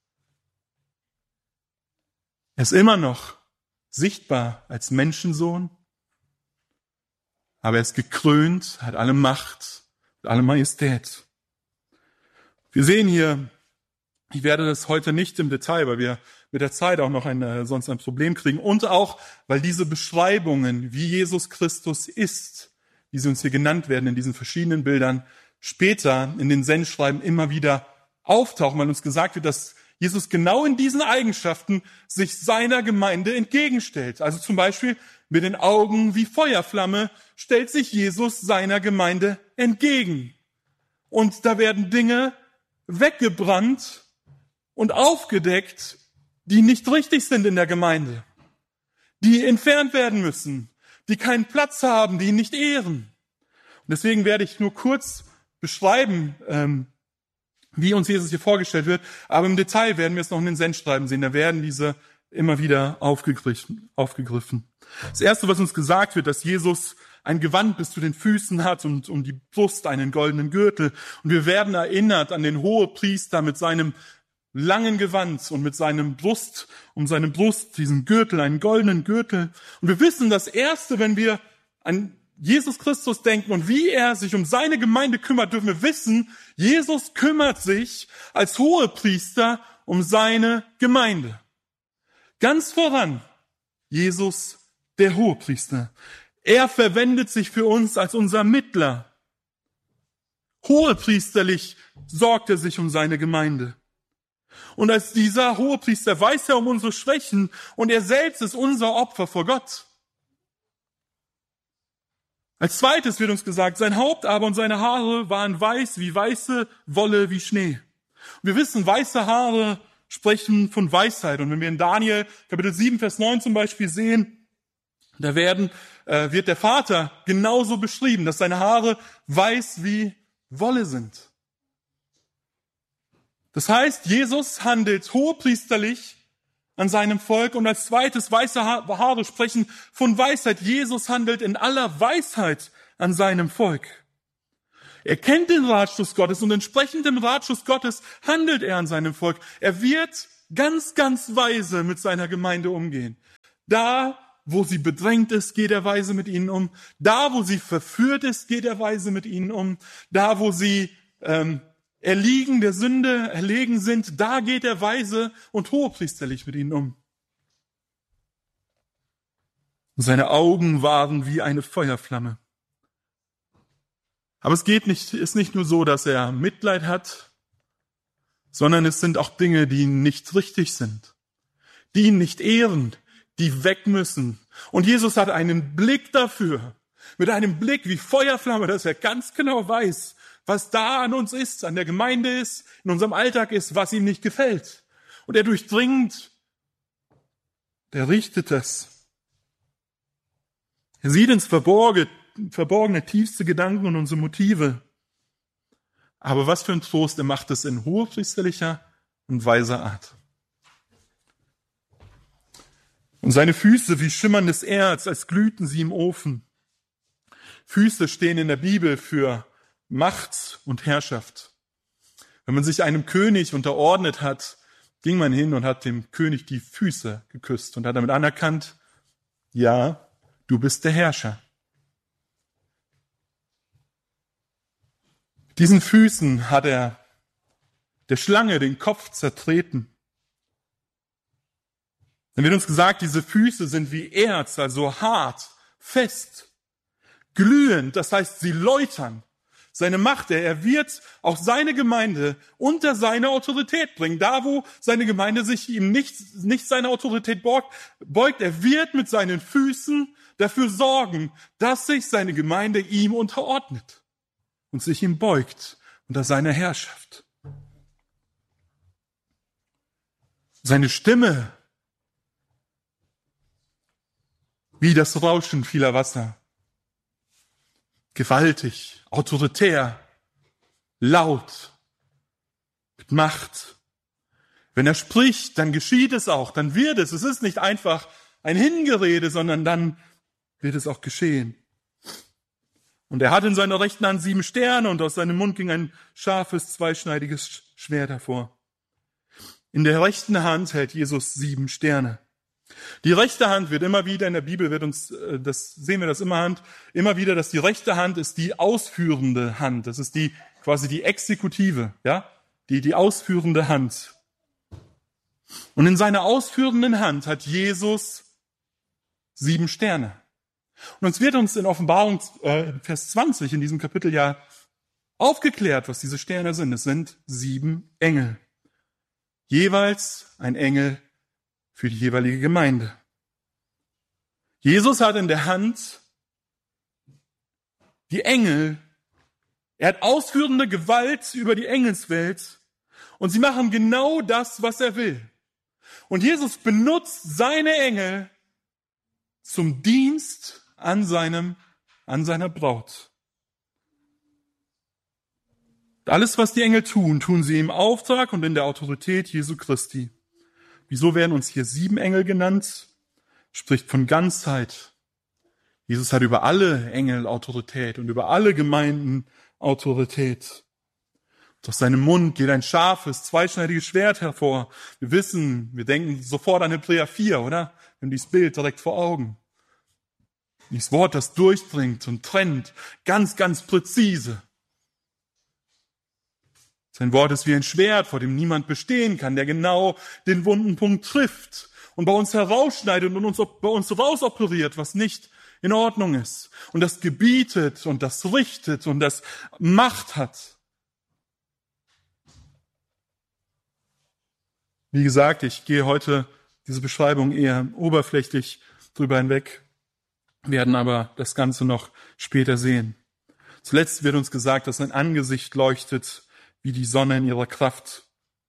Er ist immer noch sichtbar als Menschensohn, aber er ist gekrönt, hat alle Macht, alle Majestät. Wir sehen hier, ich werde das heute nicht im Detail, weil wir mit der Zeit auch noch ein, äh, sonst ein Problem kriegen und auch, weil diese Beschreibungen, wie Jesus Christus ist, wie sie uns hier genannt werden in diesen verschiedenen Bildern, später in den Sendschreiben immer wieder auftauchen, weil uns gesagt wird, dass Jesus genau in diesen Eigenschaften sich seiner Gemeinde entgegenstellt. Also zum Beispiel mit den Augen wie Feuerflamme stellt sich Jesus seiner Gemeinde entgegen. Und da werden Dinge weggebrannt und aufgedeckt, die nicht richtig sind in der Gemeinde, die entfernt werden müssen, die keinen Platz haben, die ihn nicht ehren. Und deswegen werde ich nur kurz beschreiben, ähm, wie uns Jesus hier vorgestellt wird, aber im Detail werden wir es noch in den Sendschreiben sehen, da werden diese immer wieder aufgegriffen. aufgegriffen. Das Erste, was uns gesagt wird, dass Jesus ein Gewand bis zu den Füßen hat und um die Brust einen goldenen Gürtel. Und wir werden erinnert an den Hohepriester mit seinem langen Gewand und mit seinem Brust, um seine Brust, diesen Gürtel, einen goldenen Gürtel. Und wir wissen, das Erste, wenn wir an Jesus Christus denken und wie er sich um seine Gemeinde kümmert, dürfen wir wissen, Jesus kümmert sich als Hohepriester um seine Gemeinde. Ganz voran, Jesus, der Hohepriester. Er verwendet sich für uns als unser Mittler. Hohepriesterlich sorgt er sich um seine Gemeinde. Und als dieser Hohepriester weiß er um unsere Schwächen und er selbst ist unser Opfer vor Gott. Als zweites wird uns gesagt, sein Haupt aber und seine Haare waren weiß wie weiße Wolle wie Schnee. Und wir wissen, weiße Haare sprechen von Weisheit. Und wenn wir in Daniel Kapitel sieben, Vers neun zum Beispiel sehen, da werden, äh, wird der Vater genauso beschrieben, dass seine Haare weiß wie Wolle sind. Das heißt, Jesus handelt hohepriesterlich an seinem Volk. Und als zweites, weiße Haare sprechen von Weisheit. Jesus handelt in aller Weisheit an seinem Volk. Er kennt den Ratschluss Gottes und entsprechend dem Ratschluss Gottes handelt er an seinem Volk. Er wird ganz, ganz weise mit seiner Gemeinde umgehen. Da, wo sie bedrängt ist, geht er weise mit ihnen um. Da, wo sie verführt ist, geht er weise mit ihnen um. Da, wo sie ähm, erliegen der Sünde, erlegen sind, da geht er weise und hohepriesterlich mit ihnen um. Seine Augen waren wie eine Feuerflamme. Aber es geht nicht, ist nicht nur so, dass er Mitleid hat, sondern es sind auch Dinge, die nicht richtig sind, die ihn nicht ehren, die weg müssen. Und Jesus hat einen Blick dafür, mit einem Blick wie Feuerflamme, dass er ganz genau weiß, was da an uns ist, an der Gemeinde ist, in unserem Alltag ist, was ihm nicht gefällt. Und er durchdringt, der richtet es. Er sieht ins Verborgene, verborgene, tiefste Gedanken und unsere Motive. Aber was für ein Trost, er macht es in hohepriesterlicher und weiser Art. Und seine Füße wie schimmerndes Erz, als glühten sie im Ofen. Füße stehen in der Bibel für Macht und Herrschaft. Wenn man sich einem König unterordnet hat, ging man hin und hat dem König die Füße geküsst und hat damit anerkannt, ja, du bist der Herrscher. Mit diesen Füßen hat er der Schlange den Kopf zertreten. Dann wird uns gesagt, diese Füße sind wie Erz, also hart, fest, glühend, das heißt, sie läutern. Seine Macht, er wird auch seine Gemeinde unter seine Autorität bringen. Da, wo seine Gemeinde sich ihm nicht, nicht seine Autorität beugt, er wird mit seinen Füßen dafür sorgen, dass sich seine Gemeinde ihm unterordnet und sich ihm beugt unter seiner Herrschaft. Seine Stimme wie das Rauschen vieler Wasser. Gewaltig, autoritär, laut, mit Macht. Wenn er spricht, dann geschieht es auch, dann wird es. Es ist nicht einfach ein Hingerede, sondern dann wird es auch geschehen. Und er hat in seiner rechten Hand sieben Sterne und aus seinem Mund ging ein scharfes, zweischneidiges Schwert hervor. In der rechten Hand hält Jesus sieben Sterne. Die rechte Hand wird immer wieder, in der Bibel wird uns, das sehen wir das immer Hand, immer wieder, dass die rechte Hand ist die ausführende Hand. Das ist die, quasi die Exekutive, ja, die, die ausführende Hand. Und in seiner ausführenden Hand hat Jesus sieben Sterne. Und uns wird uns in Offenbarung, äh, Vers zwanzig in diesem Kapitel ja aufgeklärt, was diese Sterne sind. Es sind sieben Engel. Jeweils ein Engel für die jeweilige Gemeinde. Jesus hat in der Hand die Engel. Er hat ausführende Gewalt über die Engelswelt und sie machen genau das, was er will. Und Jesus benutzt seine Engel zum Dienst an seinem, an seiner Braut. Alles, was die Engel tun, tun sie im Auftrag und in der Autorität Jesu Christi. Wieso werden uns hier sieben Engel genannt? Spricht von Ganzheit. Jesus hat über alle Engel Autorität und über alle Gemeinden Autorität. Aus seinem Mund geht ein scharfes, zweischneidiges Schwert hervor. Wir wissen, wir denken sofort an Hebräer vier, oder? Wir haben dieses Bild direkt vor Augen. Dieses Wort, das durchdringt und trennt, ganz, ganz präzise. Sein Wort ist wie ein Schwert, vor dem niemand bestehen kann, der genau den wunden Punkt trifft und bei uns herausschneidet und uns, bei uns rausoperiert, was nicht in Ordnung ist. Und das gebietet und das richtet und das Macht hat. Wie gesagt, ich gehe heute diese Beschreibung eher oberflächlich drüber hinweg, werden aber das Ganze noch später sehen. Zuletzt wird uns gesagt, dass sein Angesicht leuchtet wie die Sonne in ihrer Kraft.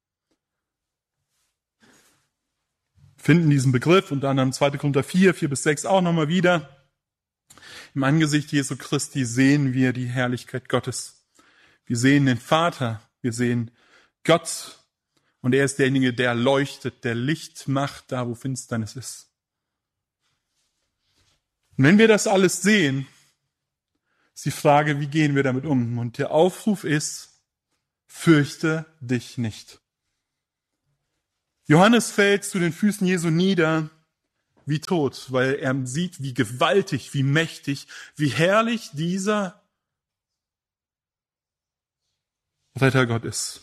Wir finden diesen Begriff unter anderem zweiter Korinther vier, vier bis sechs auch nochmal wieder. Im Angesicht Jesu Christi sehen wir die Herrlichkeit Gottes. Wir sehen den Vater, wir sehen Gott Und er ist derjenige, der leuchtet, der Licht macht, da wo Finsternis ist. Und wenn wir das alles sehen, ist die Frage, wie gehen wir damit um? Und der Aufruf ist, fürchte dich nicht. Johannes fällt zu den Füßen Jesu nieder wie tot, weil er sieht, wie gewaltig, wie mächtig, wie herrlich dieser Rettergott ist.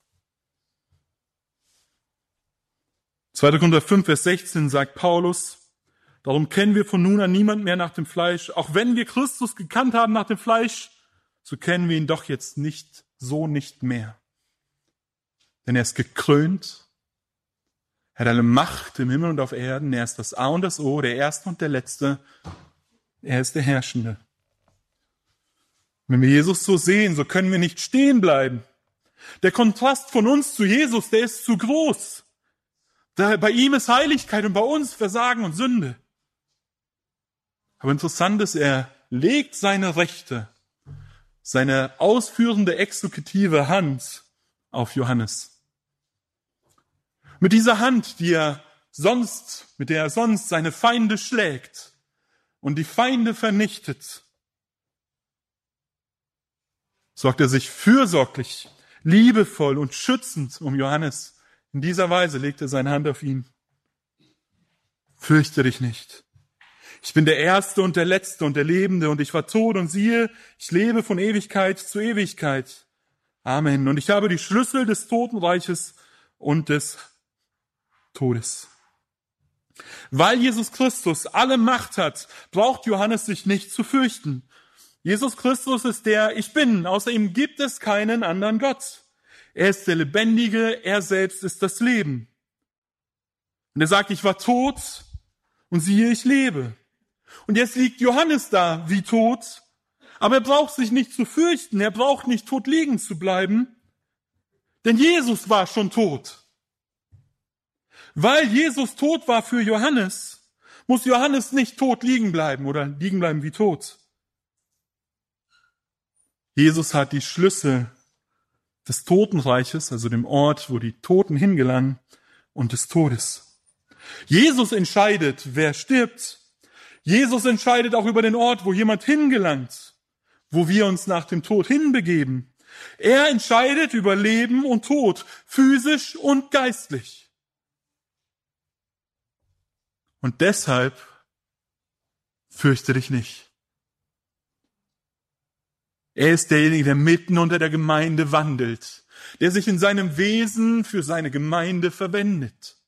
zweiter Korinther fünf, Vers sechzehn sagt Paulus, darum kennen wir von nun an niemand mehr nach dem Fleisch. Auch wenn wir Christus gekannt haben nach dem Fleisch, so kennen wir ihn doch jetzt nicht, so nicht mehr. Denn er ist gekrönt, er hat eine Macht im Himmel und auf Erden, er ist das A und das O, der Erste und der Letzte, er ist der Herrschende. Wenn wir Jesus so sehen, so können wir nicht stehen bleiben. Der Kontrast von uns zu Jesus, der ist zu groß. Da, bei ihm ist Heiligkeit und bei uns Versagen und Sünde. Aber interessant ist, er legt seine Rechte, seine ausführende exekutive Hand auf Johannes. Mit dieser Hand, die er sonst, mit der er sonst seine Feinde schlägt und die Feinde vernichtet, sorgt er sich fürsorglich, liebevoll und schützend um Johannes. In dieser Weise legt er seine Hand auf ihn. Fürchte dich nicht. Ich bin der Erste und der Letzte und der Lebende und ich war tot und siehe, ich lebe von Ewigkeit zu Ewigkeit. Amen. Und ich habe die Schlüssel des Totenreiches und des Todes. Weil Jesus Christus alle Macht hat, braucht Johannes sich nicht zu fürchten. Jesus Christus ist der Ich Bin, außer ihm gibt es keinen anderen Gott. Er ist der Lebendige, er selbst ist das Leben. Und er sagt, ich war tot und siehe, ich lebe. Und jetzt liegt Johannes da wie tot, aber er braucht sich nicht zu fürchten, er braucht nicht tot liegen zu bleiben, denn Jesus war schon tot. Weil Jesus tot war für Johannes, muss Johannes nicht tot liegen bleiben oder liegen bleiben wie tot. Jesus hat die Schlüssel des Totenreiches, also dem Ort, wo die Toten hingelangen, und des Todes. Jesus entscheidet, wer stirbt. Jesus entscheidet auch über den Ort, wo jemand hingelangt, wo wir uns nach dem Tod hinbegeben. Er entscheidet über Leben und Tod, physisch und geistlich. Und deshalb fürchte dich nicht. Er ist derjenige, der mitten unter der Gemeinde wandelt, der sich in seinem Wesen für seine Gemeinde verwendet.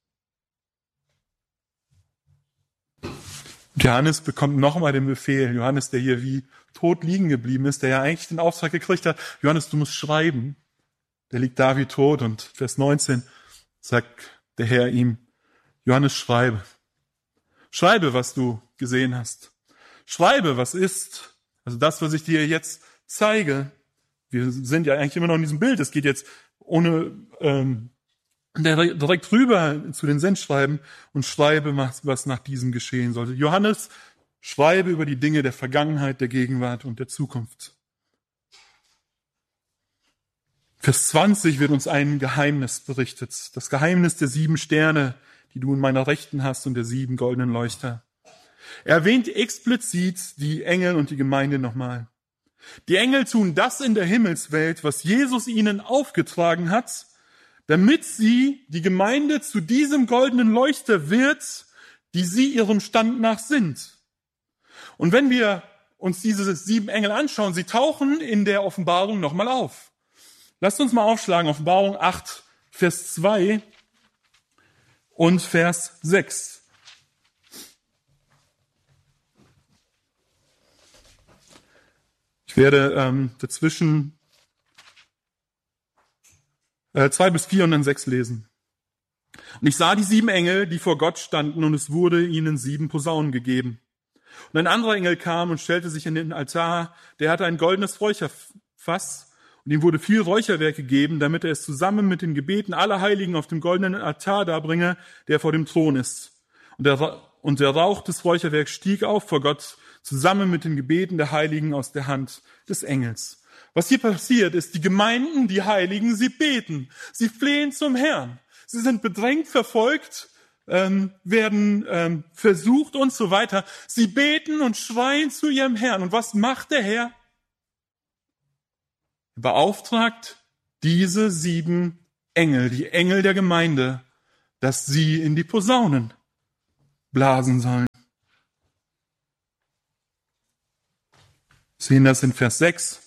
Johannes bekommt nochmal den Befehl, Johannes, der hier wie tot liegen geblieben ist, der ja eigentlich den Auftrag gekriegt hat, Johannes, du musst schreiben. Der liegt da wie tot und Vers neunzehn sagt der Herr ihm, Johannes, schreibe. Schreibe, was du gesehen hast. Schreibe, was ist. Also das, was ich dir jetzt zeige. Wir sind ja eigentlich immer noch in diesem Bild. Es geht jetzt ohne ähm, direkt rüber zu den Sendschreiben und schreibe, was nach diesem geschehen sollte. Johannes, schreibe über die Dinge der Vergangenheit, der Gegenwart und der Zukunft. Vers zwanzig wird uns ein Geheimnis berichtet. Das Geheimnis der sieben Sterne, die du in meiner Rechten hast, und der sieben goldenen Leuchter. Er erwähnt explizit die Engel und die Gemeinde nochmal. Die Engel tun das in der Himmelswelt, was Jesus ihnen aufgetragen hat, damit sie die Gemeinde zu diesem goldenen Leuchter wird, die sie ihrem Stand nach sind. Und wenn wir uns diese sieben Engel anschauen, sie tauchen in der Offenbarung nochmal auf. Lasst uns mal aufschlagen, Offenbarung acht, Vers zwei und Vers sechs. Ich werde ähm, dazwischen äh, zwei bis vier und dann sechs lesen. Und ich sah die sieben Engel, die vor Gott standen, und es wurde ihnen sieben Posaunen gegeben. Und ein anderer Engel kam und stellte sich in den Altar, der hatte ein goldenes Räucherfass, und ihm wurde viel Räucherwerk gegeben, damit er es zusammen mit den Gebeten aller Heiligen auf dem goldenen Altar darbringe, der vor dem Thron ist. Und der, und der Rauch des Räucherwerks stieg auf vor Gott, zusammen mit den Gebeten der Heiligen aus der Hand des Engels. Was hier passiert ist, die Gemeinden, die Heiligen, sie beten, sie flehen zum Herrn. Sie sind bedrängt, verfolgt, ähm, werden ähm, versucht und so weiter. Sie beten und schreien zu ihrem Herrn. Und was macht der Herr? Er beauftragt diese sieben Engel, die Engel der Gemeinde, dass sie in die Posaunen blasen sollen. Wir sehen das in Vers sechs.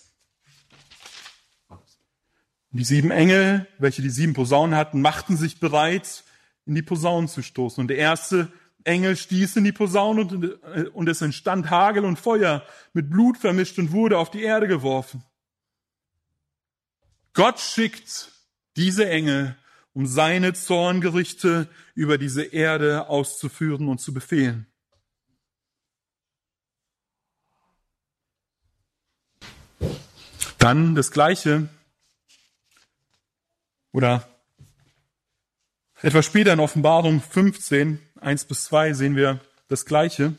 Die sieben Engel, welche die sieben Posaunen hatten, machten sich bereit, in die Posaunen zu stoßen. Und der erste Engel stieß in die Posaune und, und es entstand Hagel und Feuer mit Blut vermischt und wurde auf die Erde geworfen. Gott schickt diese Engel, um seine Zorngerichte über diese Erde auszuführen und zu befehlen. Dann das Gleiche, oder etwas später in Offenbarung fünfzehn, eins bis zwei sehen wir das Gleiche.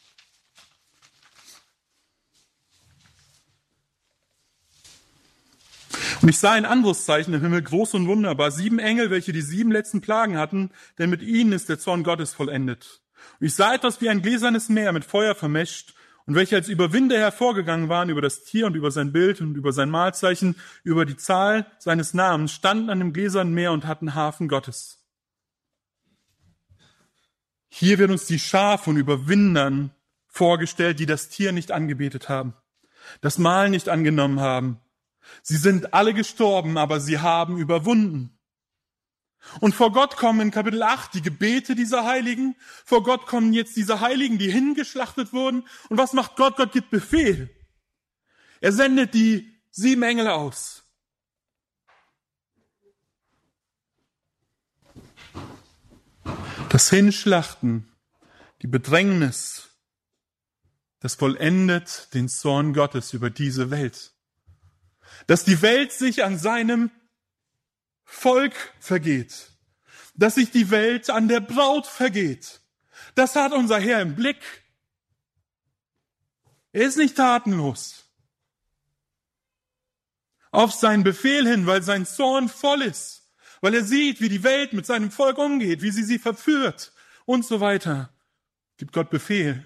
Und ich sah ein anderes Zeichen im Himmel, groß und wunderbar, sieben Engel, welche die sieben letzten Plagen hatten, denn mit ihnen ist der Zorn Gottes vollendet. Und ich sah etwas wie ein gläsernes Meer mit Feuer vermischt, und welche als Überwinder hervorgegangen waren über das Tier und über sein Bild und über sein Malzeichen, über die Zahl seines Namens, standen an dem gläsernen Meer und hatten Harfen Gottes. Hier wird uns die Schar von Überwindern vorgestellt, die das Tier nicht angebetet haben, das Mahl nicht angenommen haben. Sie sind alle gestorben, aber sie haben überwunden. Und vor Gott kommen in Kapitel acht die Gebete dieser Heiligen. Vor Gott kommen jetzt diese Heiligen, die hingeschlachtet wurden. Und was macht Gott? Gott gibt Befehl. Er sendet die sieben Engel aus. Das Hinschlachten, die Bedrängnis, das vollendet den Zorn Gottes über diese Welt. Dass die Welt sich an seinem Volk vergeht, dass sich die Welt an der Braut vergeht. Das hat unser Herr im Blick. Er ist nicht tatenlos. Auf seinen Befehl hin, weil sein Zorn voll ist, weil er sieht, wie die Welt mit seinem Volk umgeht, wie sie sie verführt und so weiter, gibt Gott Befehl.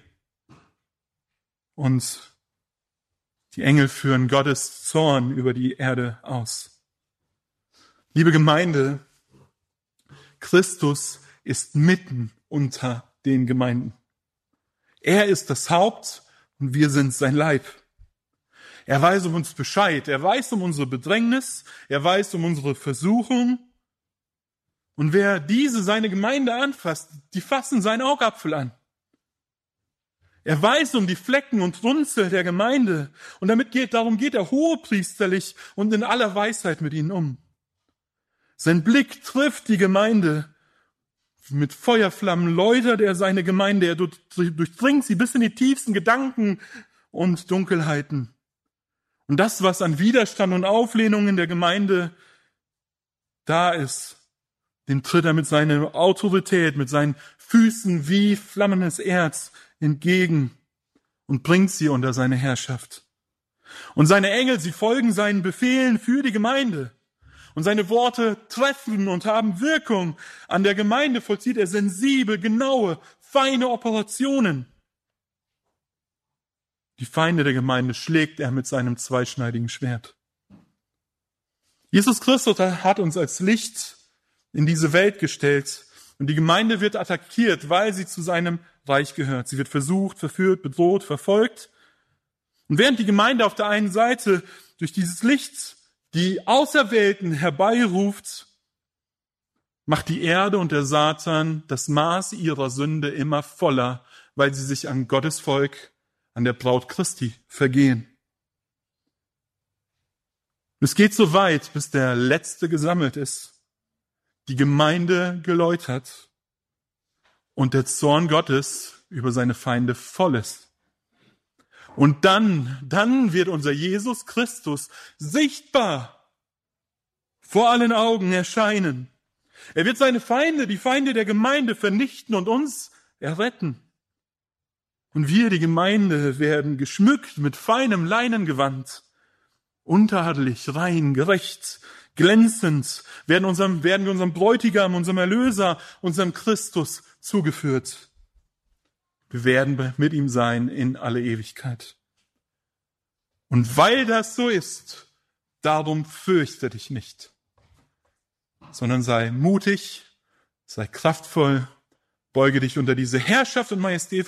Und die Engel führen Gottes Zorn über die Erde aus. Liebe Gemeinde, Christus ist mitten unter den Gemeinden. Er ist das Haupt und wir sind sein Leib. Er weiß um uns Bescheid, er weiß um unsere Bedrängnis, er weiß um unsere Versuchung. Und wer diese, seine Gemeinde anfasst, die fassen seinen Augapfel an. Er weiß um die Flecken und Runzel der Gemeinde und damit geht, darum geht er hohepriesterlich und in aller Weisheit mit ihnen um. Sein Blick trifft die Gemeinde. Mit Feuerflammen läutert er seine Gemeinde. Er durchdringt sie bis in die tiefsten Gedanken und Dunkelheiten. Und das, was an Widerstand und Auflehnung in der Gemeinde da ist, den tritt er mit seiner Autorität, mit seinen Füßen wie flammendes Erz entgegen und bringt sie unter seine Herrschaft. Und seine Engel, sie folgen seinen Befehlen für die Gemeinde. Und seine Worte treffen und haben Wirkung. An der Gemeinde vollzieht er sensibel, genaue, feine Operationen. Die Feinde der Gemeinde schlägt er mit seinem zweischneidigen Schwert. Jesus Christus hat uns als Licht in diese Welt gestellt. Und die Gemeinde wird attackiert, weil sie zu seinem Reich gehört. Sie wird versucht, verführt, bedroht, verfolgt. Und während die Gemeinde auf der einen Seite durch dieses Licht die Auserwählten herbeiruft, macht die Erde und der Satan das Maß ihrer Sünde immer voller, weil sie sich an Gottes Volk, an der Braut Christi vergehen. Es geht so weit, bis der Letzte gesammelt ist, die Gemeinde geläutert und der Zorn Gottes über seine Feinde voll ist. Und dann, dann wird unser Jesus Christus sichtbar vor allen Augen erscheinen. Er wird seine Feinde, die Feinde der Gemeinde vernichten und uns erretten. Und wir, die Gemeinde, werden geschmückt mit feinem Leinengewand untadelig, rein, gerecht, glänzend, werden, unserem, werden wir unserem Bräutigam, unserem Erlöser, unserem Christus zugeführt. Wir werden mit ihm sein in alle Ewigkeit. Und weil das so ist, darum fürchte dich nicht, sondern sei mutig, sei kraftvoll, beuge dich unter diese Herrschaft und Majestät